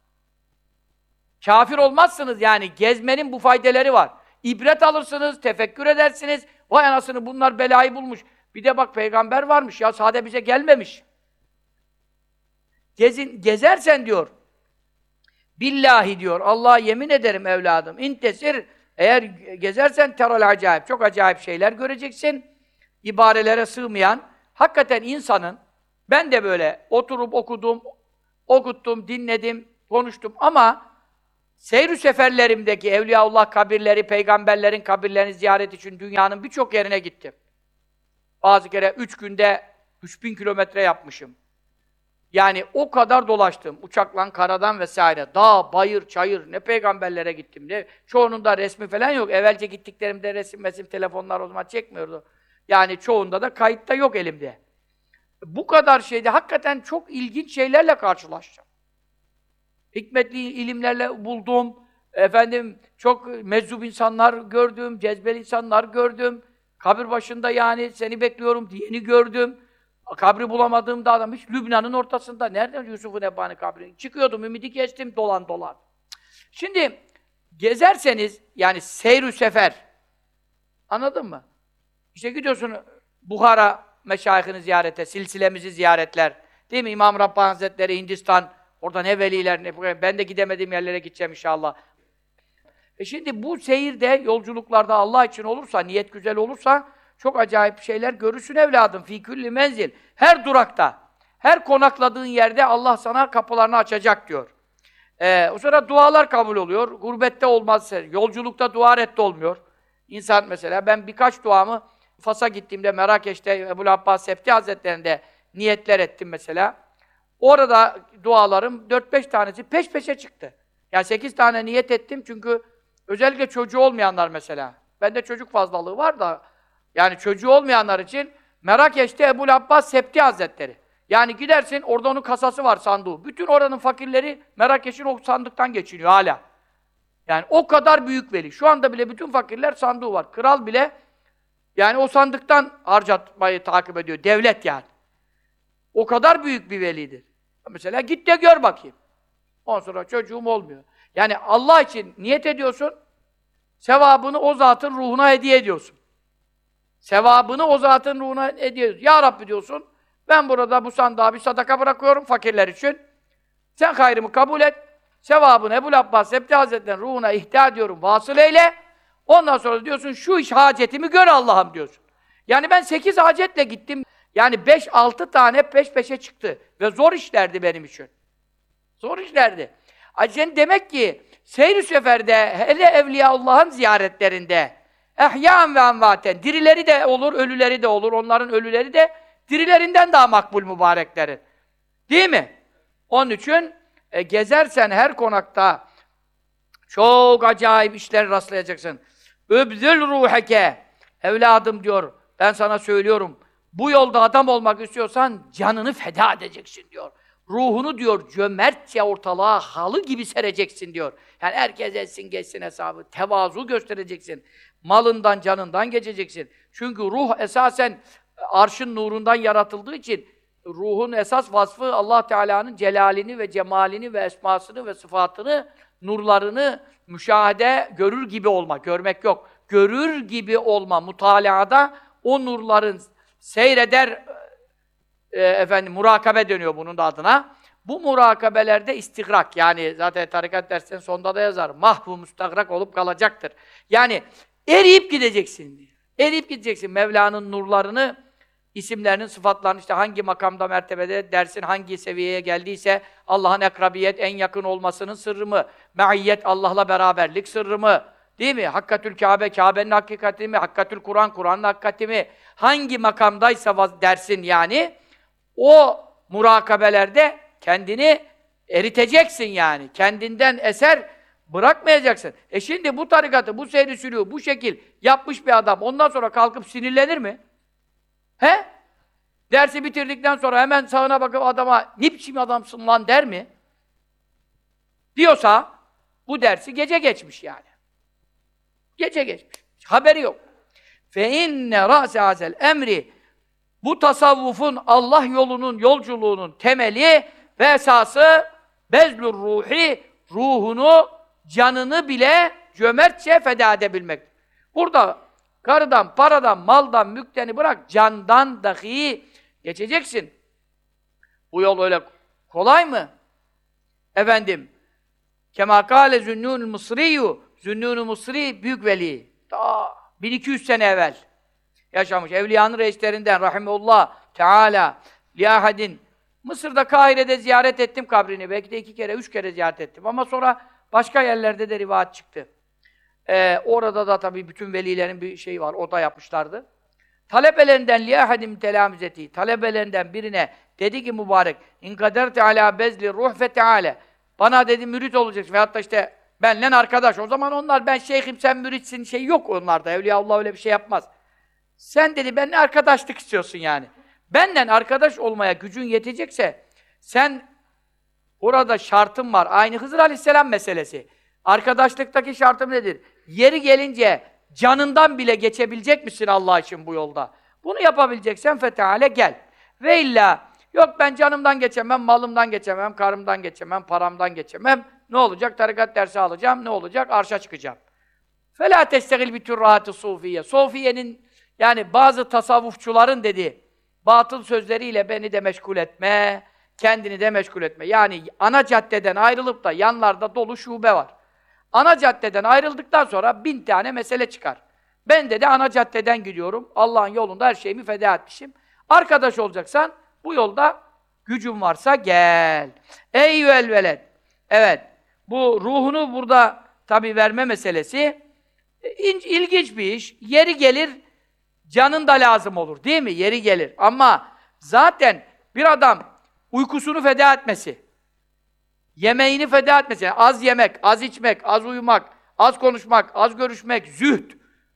Speaker 1: Kafir olmazsınız yani. Gezmenin bu faydeleri var. İbret alırsınız, tefekkür edersiniz. Vay anasını bunlar belayı bulmuş. Bir de bak peygamber varmış ya, sade bize gelmemiş. Gezin, gezersen diyor, billahi diyor, Allah'a yemin ederim evladım, intesir, eğer gezersen teral acayip, çok acayip şeyler göreceksin. İbarelere sığmayan, hakikaten insanın, ben de böyle oturup okudum, okuttum, dinledim, konuştum ama seyr-ü seferlerimdeki Evliyaullah kabirleri, peygamberlerin kabirlerini ziyaret için dünyanın birçok yerine gittim. Bazı kere üç günde üç bin kilometre yapmışım. Yani o kadar dolaştım. Uçakla, karadan vesaire. Dağ, bayır, çayır. Ne peygamberlere gittim. Ne, çoğunun da resmi falan yok. Evvelce gittiklerimde resim mesim telefonlar o zaman çekmiyordu. Yani çoğunda da kayıtta yok elimde. Bu kadar şeyde hakikaten çok ilginç şeylerle karşılaşacağım. Hikmetli ilimlerle buldum. Efendim çok meczup insanlar gördüm, cezbeli insanlar gördüm. Kabir başında yani seni bekliyorum diyeni gördüm. Kabri bulamadığımda adam hiç Lübnan'ın ortasında. Nereden Yusuf-u Nebbani kabri? Çıkıyordum, ümidi kestim dolan dolan. Şimdi gezerseniz yani seyr-ü sefer. Anladın mı? İşte gidiyorsun Buhara meşayihini ziyarete, silsilemizi ziyaretler. Değil mi? İmam Rabbani Hazretleri Hindistan, orada ne veliler, ne ben de gidemediğim yerlere gideceğim inşallah. E şimdi bu seyirde, yolculuklarda Allah için olursa, niyet güzel olursa çok acayip şeyler görürsün evladım. Fî külli menzil. Her durakta, her konakladığın yerde Allah sana kapılarını açacak diyor. Ee, o sonra dualar kabul oluyor. Gurbette olmaz, yolculukta dua reddi olmuyor. İnsan mesela, ben birkaç duamı Fas'a gittiğimde, Merakeş'te Ebu'l Abbas Septi Hazretleri'nde niyetler ettim mesela. Orada dualarım dört beş tanesi peş peşe çıktı. Yani sekiz tane niyet ettim çünkü özellikle çocuğu olmayanlar mesela. Bende çocuk fazlalığı var da yani çocuğu olmayanlar için Merakeş'te Ebu'l Abbas Septi Hazretleri. Yani gidersin, orada onun kasası var, sandığı. Bütün oranın fakirleri Merakeş'in o sandıktan geçiniyor hala. Yani o kadar büyük veli. Şu anda bile bütün fakirler sandığı var. Kral bile yani o sandıktan harcatmayı takip ediyor. Devlet yani. O kadar büyük bir velidir. Mesela git de gör bakayım. Ondan sonra çocuğum olmuyor. Yani Allah için niyet ediyorsun, sevabını o zatın ruhuna hediye ediyorsun. Sevabını o zatın ruhuna hediye ediyorsun. Ya Rabbi diyorsun, ben burada bu sandığa bir sadaka bırakıyorum fakirler için. Sen hayrımı kabul et. Sevabını Ebu'l Abbas Septi Hazretleri'nin ruhuna ihda ediyorum, vasıl eyle. Ondan sonra diyorsun, şu iş hacetimi gör Allah'ım diyorsun. Yani ben sekiz hacetle gittim. Yani beş altı tane peş peşe çıktı. Ve zor işlerdi benim için. Zor işlerdi. Acen demek ki seyr-i seferde, hele Evliyaullah'ın ziyaretlerinde ehyâen ve envâten, dirileri de olur, ölüleri de olur. Onların ölüleri de dirilerinden daha makbul mübareklerin. Değil mi? Onun için e, gezersen her konakta çok acayip işler rastlayacaksın. Öbzül ruheke. Evladım diyor, ben sana söylüyorum. Bu yolda adam olmak istiyorsan canını feda edeceksin diyor. Ruhunu diyor cömertçe ortalığa halı gibi sereceksin diyor. Yani herkes etsin geçsin hesabı. Tevazu göstereceksin. Malından, canından geçeceksin. Çünkü ruh esasen arşın nurundan yaratıldığı için ruhun esas vasfı Allah Teala'nın celalini ve cemalini ve esmasını ve sıfatını, nurlarını müşahede görür gibi olma. Görmek yok. Görür gibi olma. Mutalaada o nurların seyreder, e, efendim, murakabe dönüyor bunun da adına. Bu murakabelerde istigrak, yani zaten tarikat dersinin sonunda da yazar. Mahvu müstagrak olup kalacaktır. Yani eriyip gideceksin diyor. Eriyip gideceksin. Mevla'nın nurlarını, isimlerinin, sıfatlarını, işte hangi makamda, mertebede, dersin hangi seviyeye geldiyse, Allah'ın ekrabiyet, en yakın olmasının sırrı mı? Me'iyyet, Allah'la beraberlik sırrı mı? Değil mi? Hakkatül Kâbe, Kâbe'nin hakikati mi? Hakkatül Kur'an, Kur'an'ın hakikati mi? Hangi makamdaysa dersin yani, o murakabelerde kendini eriteceksin yani. Kendinden eser bırakmayacaksın. E şimdi bu tarikatı, bu seyri sülûğü, bu şekil yapmış bir adam ondan sonra kalkıp sinirlenir mi? He? Dersi bitirdikten sonra hemen sağına bakıp adama ne biçim adamsın lan der mi? Diyorsa bu dersi gece geçmiş yani. Gece geçmiş. Haberi yok. Fe inne ra'se hazel emri, bu tasavvufun, Allah yolunun, yolculuğunun temeli ve esası bezlur ruhi, ruhunu, canını bile cömertçe feda edebilmek. Burada karıdan, paradan, maldan, mülkten bırak, candan dahi geçeceksin. Bu yol öyle kolay mı? Efendim, kemâ kâle Zünnûn-ül Mısriyyû, Zünnûn-ül Mısri büyük veli. Ta bin iki yüz sene evvel yaşamış. Evliyanın reislerinden rahimehullah Teala liahadin. Mısır'da, Kahire'de ziyaret ettim kabrini. Belki de iki kere, üç kere ziyaret ettim. Ama sonra Başka yerlerde de rivayet çıktı. Ee, orada da tabii bütün velilerin bir şeyi var, o da yapmışlardı. Talebelerinden liyahadim telamizeti, talebelerinden birine dedi ki mübarek, in kaderte ala bezli ruh ve teale. Bana dedi mürit olacaksın veyahut da işte benle arkadaş. O zaman onlar ben şeyhim sen müritsin şey yok onlarda. Evliyaullah öyle bir şey yapmaz. Sen dedi benimle arkadaşlık istiyorsun yani. Benden arkadaş olmaya gücün yetecekse sen orada şartım var. Aynı Hızır Aleyhisselam meselesi. Arkadaşlıktaki şartım nedir? Yeri gelince canından bile geçebilecek misin Allah için bu yolda? Bunu yapabileceksen feteale gel. Ve illa yok ben canımdan geçemem, malımdan geçemem, karımdan geçemem, paramdan geçemem. Ne olacak? Tarikat dersi alacağım. Ne olacak? Arşa çıkacağım. فَلَا تَسْتَغِلْ بِتُرَّهَاتِ Sufiye. Sofiye'nin yani bazı tasavvufçuların dediği batıl sözleriyle beni de meşgul etme, kendini de meşgul etme. Yani ana caddeden ayrılıp da yanlarda dolu şube var. Ana caddeden ayrıldıktan sonra bin tane mesele çıkar. Ben de de ana caddeden gidiyorum. Allah'ın yolunda her şeyimi feda etmişim. Arkadaş olacaksan bu yolda gücün varsa gel. Eyyüel veled. Evet. Bu ruhunu burada tabii verme meselesi ilginç bir iş. Yeri gelir canın da lazım olur değil mi? Yeri gelir. Ama zaten bir adam uykusunu feda etmesi, yemeğini feda etmesi, yani az yemek, az içmek, az uyumak, az konuşmak, az görüşmek, zühd.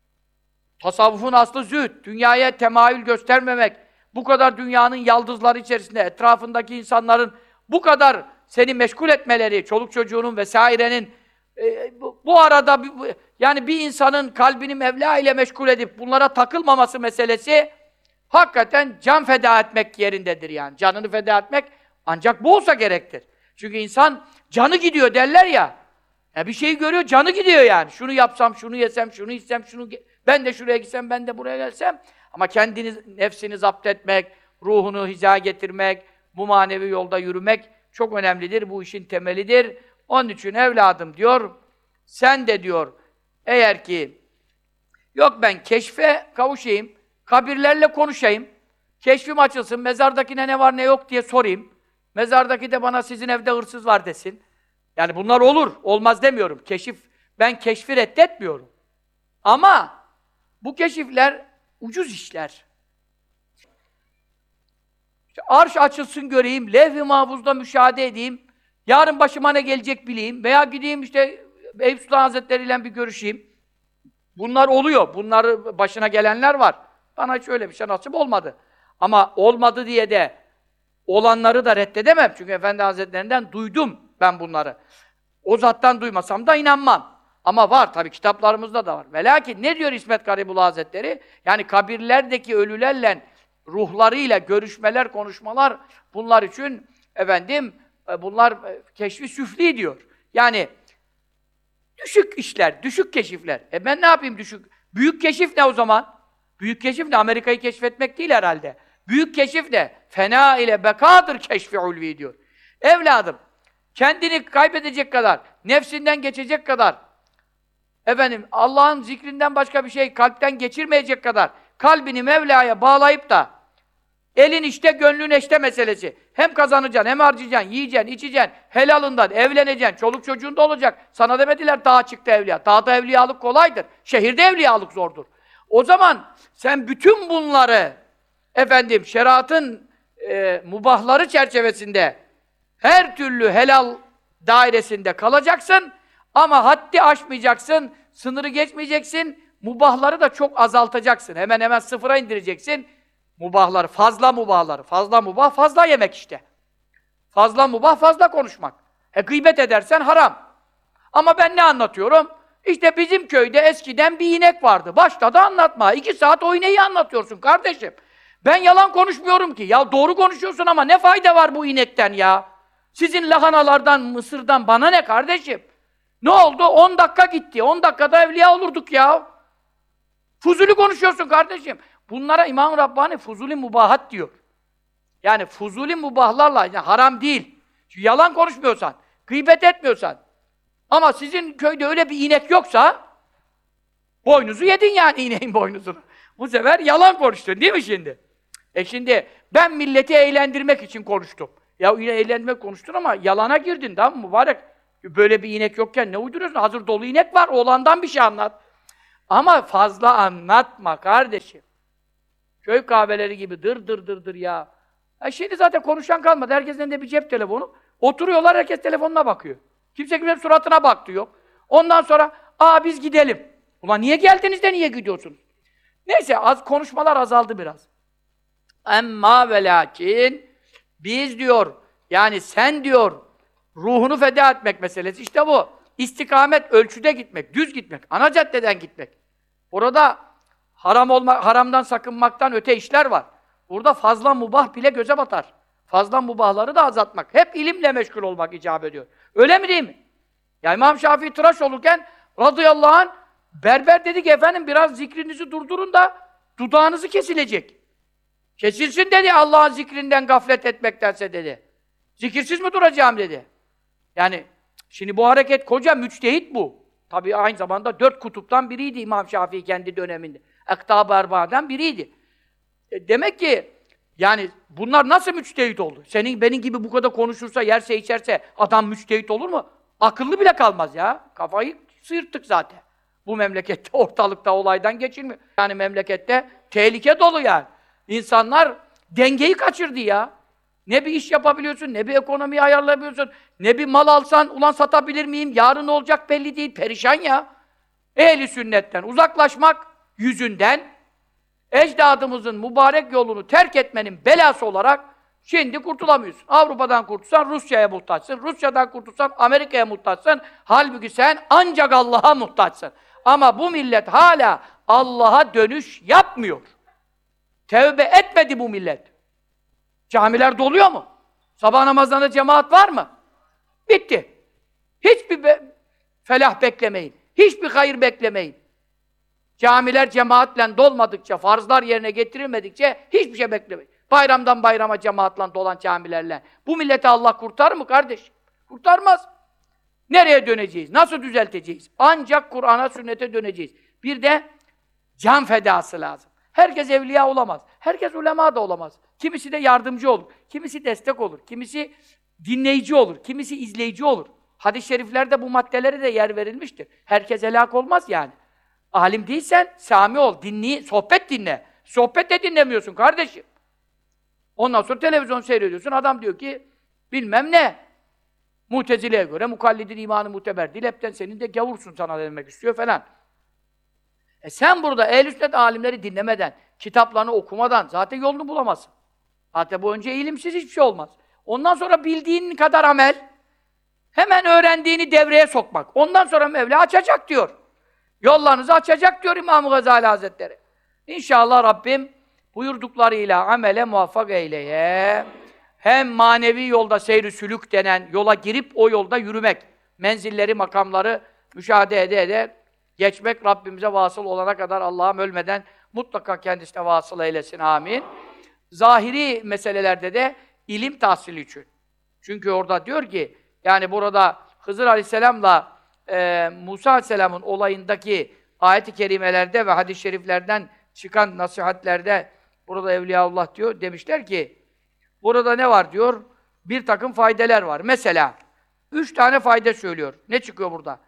Speaker 1: Tasavvufun aslı zühd. Dünyaya temayül göstermemek, bu kadar dünyanın yaldızları içerisinde etrafındaki insanların bu kadar seni meşgul etmeleri, çoluk çocuğunun vesairenin e, bu, bu arada bu, yani bir insanın kalbini Mevla ile meşgul edip bunlara takılmaması meselesi hakikaten can feda etmek yerindedir yani. Canını feda etmek ancak bu olsa gerektir. Çünkü insan canı gidiyor derler ya. Ya bir şeyi görüyor, canı gidiyor yani. Şunu yapsam, şunu yesem, şunu içsem, şunu ben de şuraya gitsem, ben de buraya gelsem. Ama kendini, nefsini zapt etmek, ruhunu hizaya getirmek, bu manevi yolda yürümek çok önemlidir. Bu işin temelidir. Onun için evladım diyor, sen de diyor, eğer ki yok ben keşfe kavuşayım, kabirlerle konuşayım, keşfim açılsın, mezardakine ne var ne yok diye sorayım. Mezardaki de bana sizin evde hırsız var desin. Yani bunlar olur, olmaz demiyorum. Keşif, ben keşfi reddetmiyorum. Ama bu keşifler ucuz işler. İşte arş açılsın göreyim, levh-i mahfuzda müşahede edeyim, yarın başıma ne gelecek bileyim veya gideyim işte Eyüp Sultan Hazretleri ile bir görüşeyim. Bunlar oluyor. Bunlar başına gelenler var. Bana hiç öyle bir şey nasip olmadı. Ama olmadı diye de olanları da reddedemem. Çünkü Efendi Hazretlerinden duydum ben bunları. O zattan duymasam da inanmam. Ama var tabii kitaplarımızda da var. Ve lakin ne diyor İsmet Garibullah Hazretleri? Yani kabirlerdeki ölülerle ruhlarıyla görüşmeler, konuşmalar bunlar için efendim bunlar keşfi süfli diyor. Yani düşük işler, düşük keşifler. E ben ne yapayım düşük? Büyük keşif ne o zaman? Büyük keşif ne? Amerika'yı keşfetmek değil herhalde. Büyük keşif ne? Fena ile bekadır keşfi ulvi diyor. Evladım, kendini kaybedecek kadar, nefsinden geçecek kadar, efendim Allah'ın zikrinden başka bir şey kalpten geçirmeyecek kadar kalbini Mevla'ya bağlayıp da elin işte, gönlün eşte meselesi. Hem kazanacaksın, hem harcayacaksın, yiyeceksin, içeceksin, helalından, evleneceksin, çoluk çocuğun da olacak. Sana demediler dağa çıktı evliya. Dağda evliyalık kolaydır. Şehirde evliyalık zordur. O zaman sen bütün bunları efendim şeriatın e, mubahları çerçevesinde her türlü helal dairesinde kalacaksın ama haddi aşmayacaksın, sınırı geçmeyeceksin, mubahları da çok azaltacaksın. Hemen hemen sıfıra indireceksin. Mubahları, fazla mubahları. Fazla mubah, fazla yemek işte. Fazla mubah, fazla konuşmak. E gıybet edersen haram. Ama ben ne anlatıyorum? İşte bizim köyde eskiden bir inek vardı. Başta da anlatma. İki saat o ineği anlatıyorsun kardeşim. Ben yalan konuşmuyorum ki. Ya doğru konuşuyorsun ama ne fayda var bu inekten ya? Sizin lahanalardan, mısırdan bana ne kardeşim? Ne oldu? On dakika gitti. On dakikada evliya olurduk ya. Fuzuli konuşuyorsun kardeşim. Bunlara İmam Rabbani fuzuli mubahat diyor. Yani fuzuli mubahlarla, yani haram değil. Çünkü yalan konuşmuyorsan, gıybet etmiyorsan. Ama sizin köyde öyle bir inek yoksa, boynuzu yedin yani ineğin boynuzunu. Bu sefer yalan konuştun değil mi şimdi? E şimdi ben milleti eğlendirmek için konuştum. Ya yine eğlendirmek konuştun ama yalana girdin tamam mı mübarek? Böyle bir inek yokken ne uyduruyorsun? Hazır dolu inek var, oğlandan bir şey anlat. Ama fazla anlatma kardeşim. Köy kahveleri gibi dır dır dır dır ya. E şimdi zaten konuşan kalmadı. Herkesin elinde bir cep telefonu. Oturuyorlar, herkes telefonuna bakıyor. Kimse kimsenin suratına baktı yok. Ondan sonra, aa biz gidelim. Ulan niye geldiniz de niye gidiyorsunuz? Neyse, az konuşmalar azaldı biraz. Emma ve lakin, biz diyor, yani sen diyor, ruhunu feda etmek meselesi. İşte bu. İstikamet, ölçüde gitmek, düz gitmek, ana caddeden gitmek. Orada haram olma, haramdan sakınmaktan öte işler var. Burada fazla mubah bile göze batar. Fazla mubahları da azaltmak. Hep ilimle meşgul olmak icap ediyor. Öyle mi değil mi? Ya İmam Şafii tıraş olurken radıyallahu anh berber dedi ki efendim biraz zikrinizi durdurun da dudağınızı kesilecek. Kesilsin dedi Allah'ın zikrinden gaflet etmektense dedi. Zikirsiz mi duracağım dedi. Yani şimdi bu hareket koca müçtehit bu. Tabii aynı zamanda dört kutuptan biriydi İmam Şafii kendi döneminde. Ektab-ı Erba'dan biriydi. E demek ki yani bunlar nasıl müçtehit oldu? Senin benim gibi bu kadar konuşursa, yerse içerse adam müçtehit olur mu? Akıllı bile kalmaz ya. Kafayı sıyırttık zaten. Bu memlekette ortalıkta olaydan geçilmiyor. Yani memlekette tehlike dolu yani. İnsanlar dengeyi kaçırdı ya. Ne bir iş yapabiliyorsun, ne bir ekonomiyi ayarlayabiliyorsun, ne bir mal alsan, ulan satabilir miyim, yarın ne olacak belli değil, perişan ya. Ehli sünnetten uzaklaşmak yüzünden, ecdadımızın mübarek yolunu terk etmenin belası olarak şimdi kurtulamıyorsun. Avrupa'dan kurtulsan Rusya'ya muhtaçsın, Rusya'dan kurtulsan Amerika'ya muhtaçsın, halbuki sen ancak Allah'a muhtaçsın. Ama bu millet hala Allah'a dönüş yapmıyor. Tevbe etmedi bu millet. Camiler doluyor mu? Sabah namazlarında cemaat var mı? Bitti. Hiçbir be felah beklemeyin. Hiçbir hayır beklemeyin. Camiler cemaatle dolmadıkça, farzlar yerine getirilmedikçe hiçbir şey beklemeyin. Bayramdan bayrama cemaatla dolan camilerle. Bu milleti Allah kurtarır mı kardeş? Kurtarmaz. Nereye döneceğiz? Nasıl düzelteceğiz? Ancak Kur'an'a, sünnete döneceğiz. Bir de can fedası lazım. Herkes evliya olamaz. Herkes ulema da olamaz. Kimisi de yardımcı olur. Kimisi destek olur. Kimisi dinleyici olur. Kimisi izleyici olur. Hadis-i şeriflerde bu maddelere de yer verilmiştir. Herkes helak olmaz yani. Alim değilsen sami ol, dinli, sohbet dinle. Sohbet de dinlemiyorsun kardeşim. Ondan sonra televizyon seyrediyorsun. Adam diyor ki bilmem ne. Mutezile'ye göre mukallidin imanı muteber değil. Hepten senin de gavursun sana demek istiyor falan. E sen burada ehl-i sünnet alimleri dinlemeden, kitaplarını okumadan zaten yolunu bulamazsın. Zaten bu önce ilimsiz hiçbir şey olmaz. Ondan sonra bildiğin kadar amel, hemen öğrendiğini devreye sokmak. Ondan sonra Mevla açacak diyor. Yollarınızı açacak diyor İmam-ı Gazali Hazretleri. İnşallah Rabbim buyurduklarıyla amele muvaffak eyleye. Hem manevi yolda seyr-i sülük denen yola girip o yolda yürümek. Menzilleri, makamları müşahede ede ede geçmek Rabbimize vasıl olana kadar Allah'ım ölmeden mutlaka kendisine vasıl eylesin. Amin. Zahiri meselelerde de ilim tahsili için. Çünkü orada diyor ki, yani burada Hızır Aleyhisselam'la e, Musa Aleyhisselam'ın olayındaki ayet-i kerimelerde ve hadis-i şeriflerden çıkan nasihatlerde burada Evliyaullah diyor, demişler ki burada ne var diyor? Bir takım faydeler var. Mesela üç tane fayda söylüyor. Ne çıkıyor burada?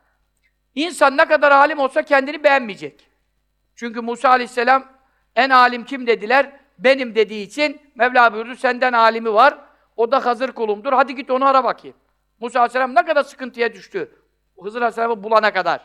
Speaker 1: İnsan ne kadar alim olsa kendini beğenmeyecek. Çünkü Musa Aleyhisselam en alim kim dediler? Benim dediği için Mevla buyurdu, senden alimi var. O da Hızır kulumdur. Hadi git onu ara bakayım. Musa Aleyhisselam ne kadar sıkıntıya düştü. Hızır Aleyhisselam'ı bulana kadar.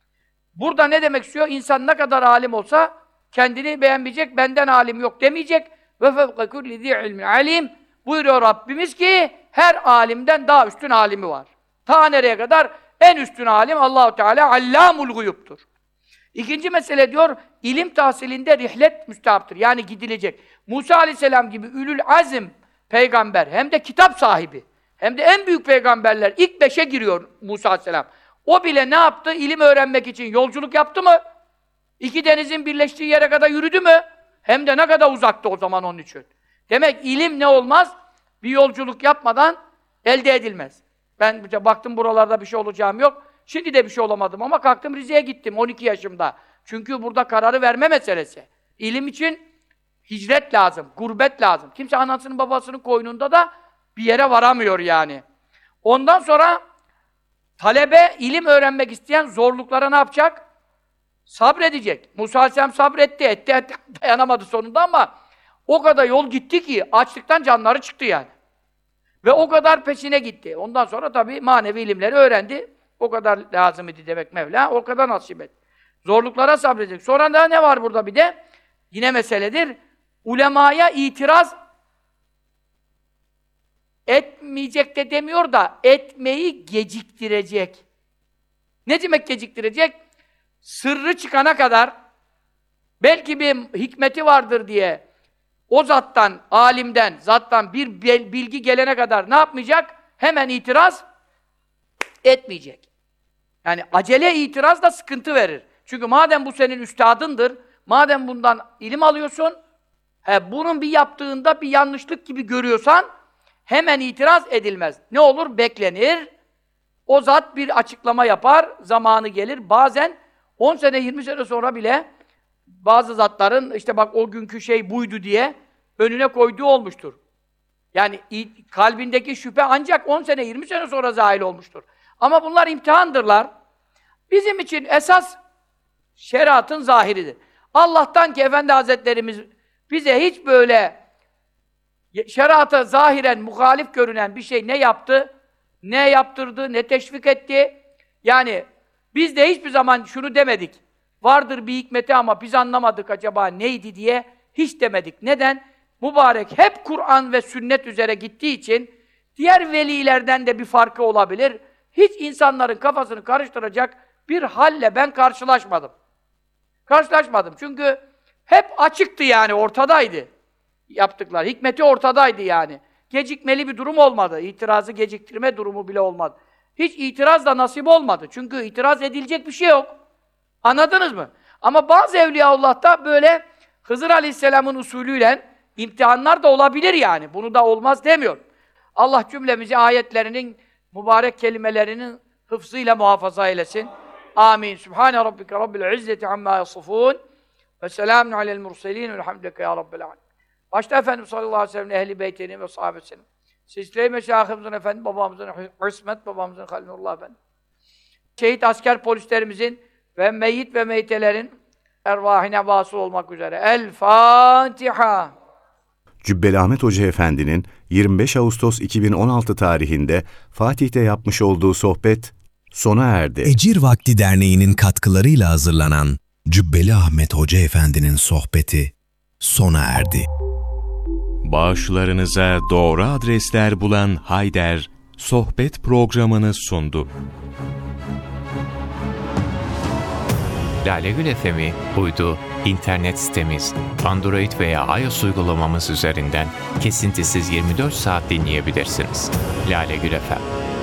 Speaker 1: Burada ne demek istiyor? İnsan ne kadar alim olsa kendini beğenmeyecek, benden alim yok demeyecek. Ve fevka kulli zî ilmin alim. Buyuruyor Rabbimiz ki her alimden daha üstün alimi var. Ta nereye kadar? En üstün alim Allah-u Teala allamul guyub'tur. İkinci mesele diyor, ilim tahsilinde rihlet müstahaptır. Yani gidilecek. Musa Aleyhisselam gibi ülül azim peygamber, hem de kitap sahibi, hem de en büyük peygamberler ilk beşe giriyor Musa Aleyhisselam. O bile ne yaptı? İlim öğrenmek için yolculuk yaptı mı? İki denizin birleştiği yere kadar yürüdü mü? Hem de ne kadar uzaktı o zaman onun için. Demek ilim ne olmaz? Bir yolculuk yapmadan elde edilmez. Ben baktım buralarda bir şey olacağım yok. Şimdi de bir şey olamadım ama kalktım Rize'ye gittim on iki yaşımda. Çünkü burada kararı verme meselesi. İlim için hicret lazım, gurbet lazım. Kimse anasının babasının koynunda da bir yere varamıyor yani. Ondan sonra Talebe, ilim öğrenmek isteyen zorluklara ne yapacak? Sabredecek. Musa Aleyhisselam sabretti, etti, etti, dayanamadı sonunda ama o kadar yol gitti ki açlıktan canları çıktı yani. Ve o kadar peşine gitti. Ondan sonra tabii manevi ilimleri öğrendi. O kadar lazım idi demek Mevla, o kadar nasip etti. Zorluklara sabredecek. Sonra da ne var burada bir de? Yine meseledir. Ulemaya itiraz etmeyecek de demiyor da etmeyi geciktirecek. Ne demek geciktirecek? Sırrı çıkana kadar belki bir hikmeti vardır diye o zattan, alimden, zattan bir bilgi gelene kadar ne yapmayacak? Hemen itiraz etmeyecek. Yani acele itiraz da sıkıntı verir. Çünkü madem bu senin üstadındır, madem bundan ilim alıyorsun, he, bunun bir yaptığında bir yanlışlık gibi görüyorsan hemen itiraz edilmez. Ne olur? Beklenir. O zat bir açıklama yapar, zamanı gelir. Bazen on sene, yirmi sene sonra bile bazı zatların işte bak o günkü şey buydu diye önüne koyduğu olmuştur. Yani kalbindeki şüphe ancak on sene, yirmi sene sonra zahil olmuştur. Ama bunlar imtihandırlar. Bizim için esas şeriatın zahiridir. Allah'tan ki Efendi Hazretlerimiz bize hiç böyle şeriata zahiren muhalif görünen bir şey ne yaptı, ne yaptırdı, ne teşvik etti. Yani biz de hiçbir zaman şunu demedik. Vardır bir hikmeti ama biz anlamadık acaba neydi diye hiç demedik. Neden? Mübarek hep Kur'an ve sünnet üzere gittiği için diğer velilerden de bir farkı olabilir. Hiç insanların kafasını karıştıracak bir halle ben karşılaşmadım. Karşılaşmadım. Çünkü hep açıktı yani, ortadaydı yaptıklar. Hikmeti ortadaydı yani. Gecikmeli bir durum olmadı. İtirazı geciktirme durumu bile olmadı. Hiç itiraz da nasip olmadı. Çünkü itiraz edilecek bir şey yok. Anladınız mı? Ama bazı Evliyaullah'ta böyle Hızır Aleyhisselam'ın usulüyle imtihanlar da olabilir yani. Bunu da olmaz demiyor. Allah cümlemizi ayetlerinin, mübarek kelimelerinin hıfzıyla muhafaza eylesin. Amin. Sübhane Rabbike Rabbil İzzeti amma yasifun. Ve selamun alel murselin. Elhamdülillah ya Rabbil alemin. Başta Efendimiz sallallahu aleyhi ve sellem, ehli beytinin ve sahabesinin. Silsile-i meşâhımızın efendim, babamızın İsmet, babamızın Halilullah efendim. Şehit asker polislerimizin ve meyyit ve meytelerin ervahine vasıl olmak üzere. El Fatiha.
Speaker 2: Cübbeli Ahmet Hoca Efendi'nin yirmi beş Ağustos iki bin on altı tarihinde Fatih'te yapmış olduğu sohbet sona erdi.
Speaker 17: Ecir Vakti Derneği'nin katkılarıyla hazırlanan Cübbeli Ahmet Hoca Efendi'nin sohbeti sona erdi.
Speaker 4: Bağışlarınıza doğru adresler bulan Hayder, sohbet programını sundu.
Speaker 5: Lale Gül F M'i uydu, internet sitemiz, Android veya iOS uygulamamız üzerinden kesintisiz yirmi dört saat dinleyebilirsiniz. Lale Gül F M.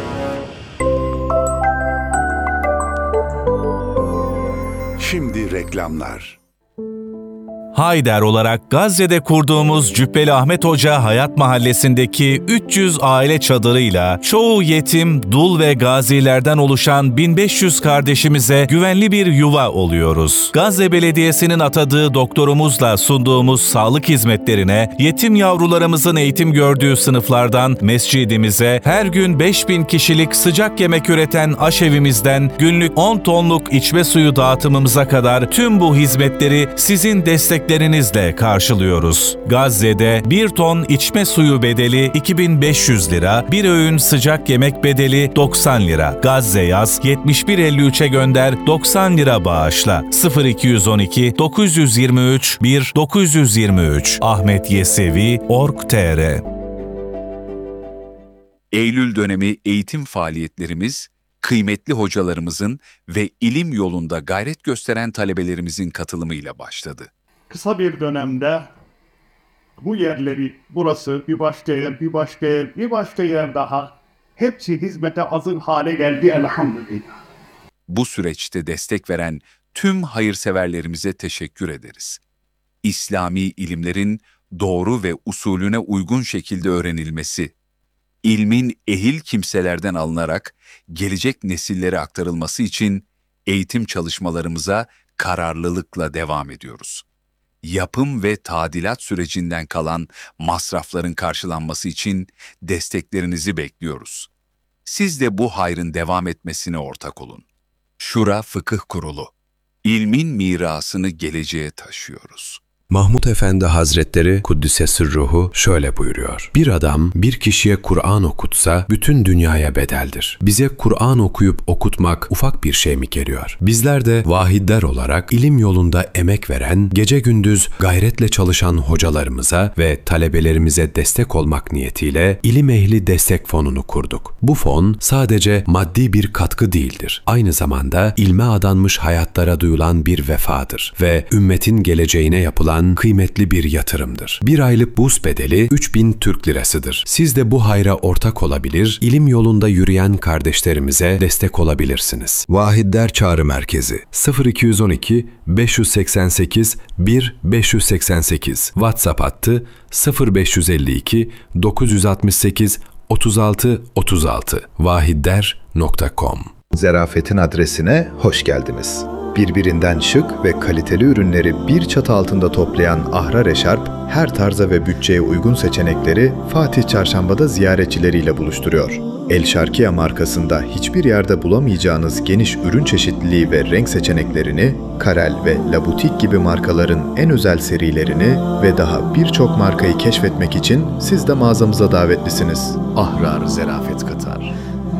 Speaker 16: Şimdi reklamlar.
Speaker 3: Hayder olarak Gazze'de kurduğumuz Cübbeli Ahmet Hoca Hayat Mahallesi'ndeki üç yüz aile çadırıyla çoğu yetim, dul ve gazilerden oluşan bin beş yüz kardeşimize güvenli bir yuva oluyoruz. Gazze Belediyesi'nin atadığı doktorumuzla sunduğumuz sağlık hizmetlerine, yetim yavrularımızın eğitim gördüğü sınıflardan mescidimize, her gün beş bin kişilik sıcak yemek üreten aşevimizden günlük on tonluk içme suyu dağıtımımıza kadar tüm bu hizmetleri sizin destek Desteklerinizle karşılıyoruz. Gazze'de bir ton içme suyu bedeli iki bin beş yüz lira, bir öğün sıcak yemek bedeli doksan lira. Gazze yaz yetmiş bir elli üçe gönder doksan lira bağışla. sıfır iki on iki dokuz yüz yirmi üç bir dokuz yüz yirmi üç Ahmet Yesevi nokta org nokta tr.
Speaker 18: Eylül dönemi eğitim faaliyetlerimiz, kıymetli hocalarımızın ve ilim yolunda gayret gösteren talebelerimizin katılımıyla başladı.
Speaker 19: Kısa bir dönemde bu yerleri, burası, bir başka yer, bir başka yer, bir başka yer daha hepsi hizmete hazır hale geldi elhamdülillah.
Speaker 18: Bu süreçte destek veren tüm hayırseverlerimize teşekkür ederiz. İslami ilimlerin doğru ve usulüne uygun şekilde öğrenilmesi, ilmin ehil kimselerden alınarak gelecek nesillere aktarılması için eğitim çalışmalarımıza kararlılıkla devam ediyoruz. Yapım ve tadilat sürecinden kalan masrafların karşılanması için desteklerinizi bekliyoruz. siz de bu hayrın devam etmesine ortak olun. Şura Fıkıh Kurulu. İlmin mirasını geleceğe taşıyoruz.
Speaker 11: Mahmud Efendi Hazretleri Kuddise Sırruhu şöyle buyuruyor. Bir adam bir kişiye Kur'an okutsa bütün dünyaya bedeldir. Bize Kur'an okuyup okutmak ufak bir şey mi geliyor? Bizler de vahidler olarak ilim yolunda emek veren, gece gündüz gayretle çalışan hocalarımıza ve talebelerimize destek olmak niyetiyle İlim Ehli Destek Fonu'nu kurduk. Bu fon sadece maddi bir katkı değildir. Aynı zamanda ilme adanmış hayatlara duyulan bir vefadır ve ümmetin geleceğine yapılan kıymetli bir yatırımdır. Bir aylık burs bedeli üç bin Türk lirasıdır. Siz de bu hayra ortak olabilir, ilim yolunda yürüyen kardeşlerimize destek olabilirsiniz. Vahidler Çağrı Merkezi sıfır iki yüz on iki beş yüz seksen sekiz bir beş yüz seksen sekiz WhatsApp hattı sıfır beş yüz elli iki dokuz yüz altmış sekiz otuz altı otuz altı vahidder nokta com.
Speaker 10: Zerafetin adresine hoş geldiniz. Birbirinden şık ve kaliteli ürünleri bir çatı altında toplayan Ahrar Eşarp, her tarza ve bütçeye uygun seçenekleri Fatih Çarşamba'da ziyaretçileriyle buluşturuyor. El Şarkiye markasında hiçbir yerde bulamayacağınız geniş ürün çeşitliliği ve renk seçeneklerini, Karel ve Labutik gibi markaların en özel serilerini ve daha birçok markayı keşfetmek için siz de mağazamıza davetlisiniz. Ahrar Zerafet Katar.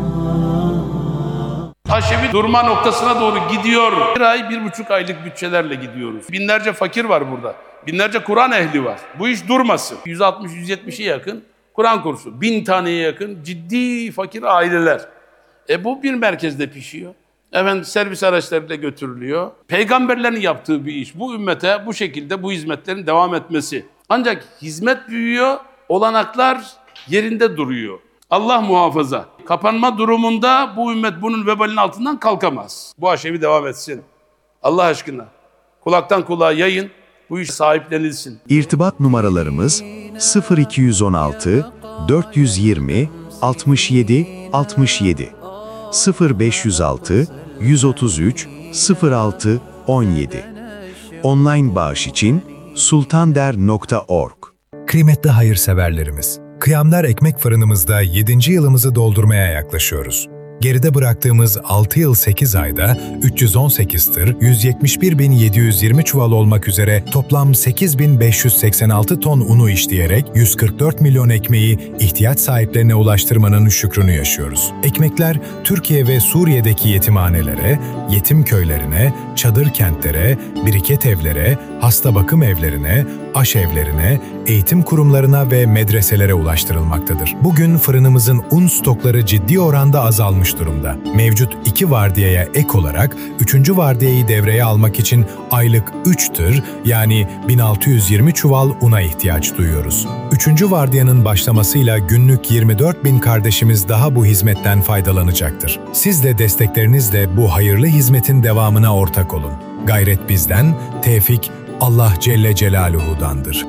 Speaker 20: Aşevi durma noktasına doğru gidiyor. Bir ay, bir buçuk aylık bütçelerle gidiyoruz. Binlerce fakir var burada. Binlerce Kur'an ehli var. Bu iş durmasın. yüz altmış yüz yetmişe yakın Kur'an kursu. Bin taneye yakın ciddi fakir aileler. E bu bir merkezde pişiyor. Efendim servis araçlarıyla götürülüyor. Peygamberlerin yaptığı bir iş. Bu ümmete bu şekilde bu hizmetlerin devam etmesi. Ancak hizmet büyüyor, olanaklar yerinde duruyor. Allah muhafaza. Kapanma durumunda bu ümmet bunun vebalinin altından kalkamaz. Bu aşevi devam etsin. Allah aşkına. Kulaktan kulağa yayın. Bu iş sahiplenilsin.
Speaker 21: İrtibat numaralarımız sıfır iki yüz on altı dört yüz yirmi altmış yedi altmış yedi sıfır beş yüz altı yüz otuz üç sıfır altı on yedi. Online bağış için sultander nokta org.
Speaker 13: Kıymetli hayırseverlerimiz, Kıyamlar Ekmek Fırınımızda yedinci yılımızı doldurmaya yaklaşıyoruz. Geride bıraktığımız altı yıl sekiz ayda üç yüz on sekiz tır, yüz yetmiş bir bin yedi yüz yirmi çuval olmak üzere toplam sekiz bin beş yüz seksen altı ton unu işleyerek yüz kırk dört milyon ekmeği ihtiyaç sahiplerine ulaştırmanın şükrünü yaşıyoruz. Ekmekler Türkiye ve Suriye'deki yetimhanelere, yetim köylerine, çadır kentlere, biriket evlere, hasta bakım evlerine, aşevlerine, eğitim kurumlarına ve medreselere ulaştırılmaktadır. Bugün fırınımızın un stokları ciddi oranda azalmış durumda. Mevcut iki vardiyaya ek olarak üçüncü vardiyayı devreye almak için aylık üç tır yani bin altı yüz yirmi çuval una ihtiyaç duyuyoruz. Üçüncü vardiyanın başlamasıyla günlük yirmi dört bin kardeşimiz daha bu hizmetten faydalanacaktır. Siz de desteklerinizle bu hayırlı hizmetin devamına ortak olun. Gayret bizden, tevfik Allah Celle Celaluhu'dandır.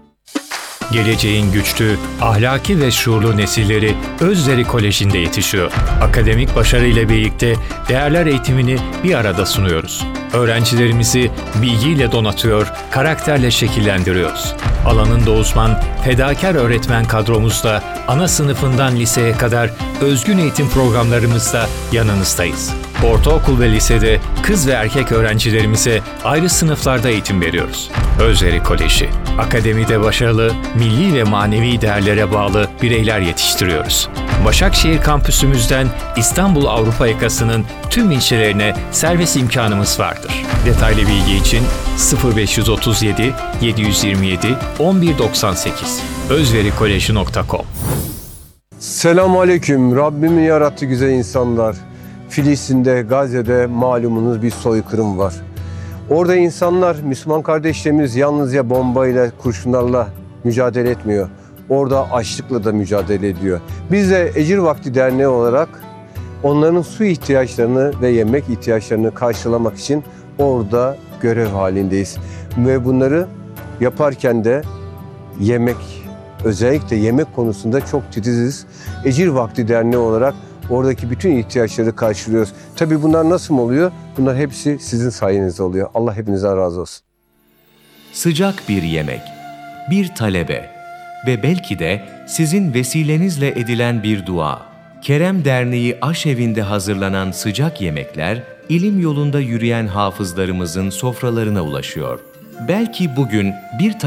Speaker 5: Geleceğin güçlü, ahlaki ve şuurlu nesilleri Özleri Koleji'nde yetişiyor. Akademik başarı ile birlikte değerler eğitimini bir arada sunuyoruz. Öğrencilerimizi bilgiyle donatıyor, karakterle şekillendiriyoruz. Alanında uzman, fedakar öğretmen kadromuzla ana sınıfından liseye kadar özgün eğitim programlarımızda yanınızdayız. Ortaokul ve lisede kız ve erkek öğrencilerimize ayrı sınıflarda eğitim veriyoruz. Özleri Koleji, akademide başarılı, milli ve manevi değerlere bağlı bireyler yetiştiriyoruz. Başakşehir kampüsümüzden İstanbul Avrupa yakasının tüm ilçelerine servis imkanımız vardır. Detaylı bilgi için sıfır beş yüz otuz yedi yedi yüz yirmi yedi on bir doksan sekiz özverikoleji nokta com.
Speaker 14: Selamun Aleyküm. Rabbimin yarattığı güzel insanlar. Filistin'de, Gazze'de malumunuz bir soykırım var. Orada insanlar, Müslüman kardeşlerimiz yalnızca bombayla, kurşunlarla mücadele etmiyor. Orada açlıkla da mücadele ediyor. Biz de Ecir Vakti Derneği olarak onların su ihtiyaçlarını ve yemek ihtiyaçlarını karşılamak için orada görev halindeyiz. Ve bunları yaparken de yemek, özellikle yemek konusunda çok titiziz. Ecir Vakti Derneği olarak oradaki bütün ihtiyaçları karşılıyoruz. Tabii bunlar nasıl oluyor? Bunlar hepsi sizin sayenizde oluyor. Allah hepinizden razı olsun.
Speaker 6: Sıcak bir yemek, bir talebe ve belki de sizin vesilenizle edilen bir dua. Kerem Derneği Aşevi'nde hazırlanan sıcak yemekler, ilim yolunda yürüyen hafızlarımızın sofralarına ulaşıyor. Belki bugün bir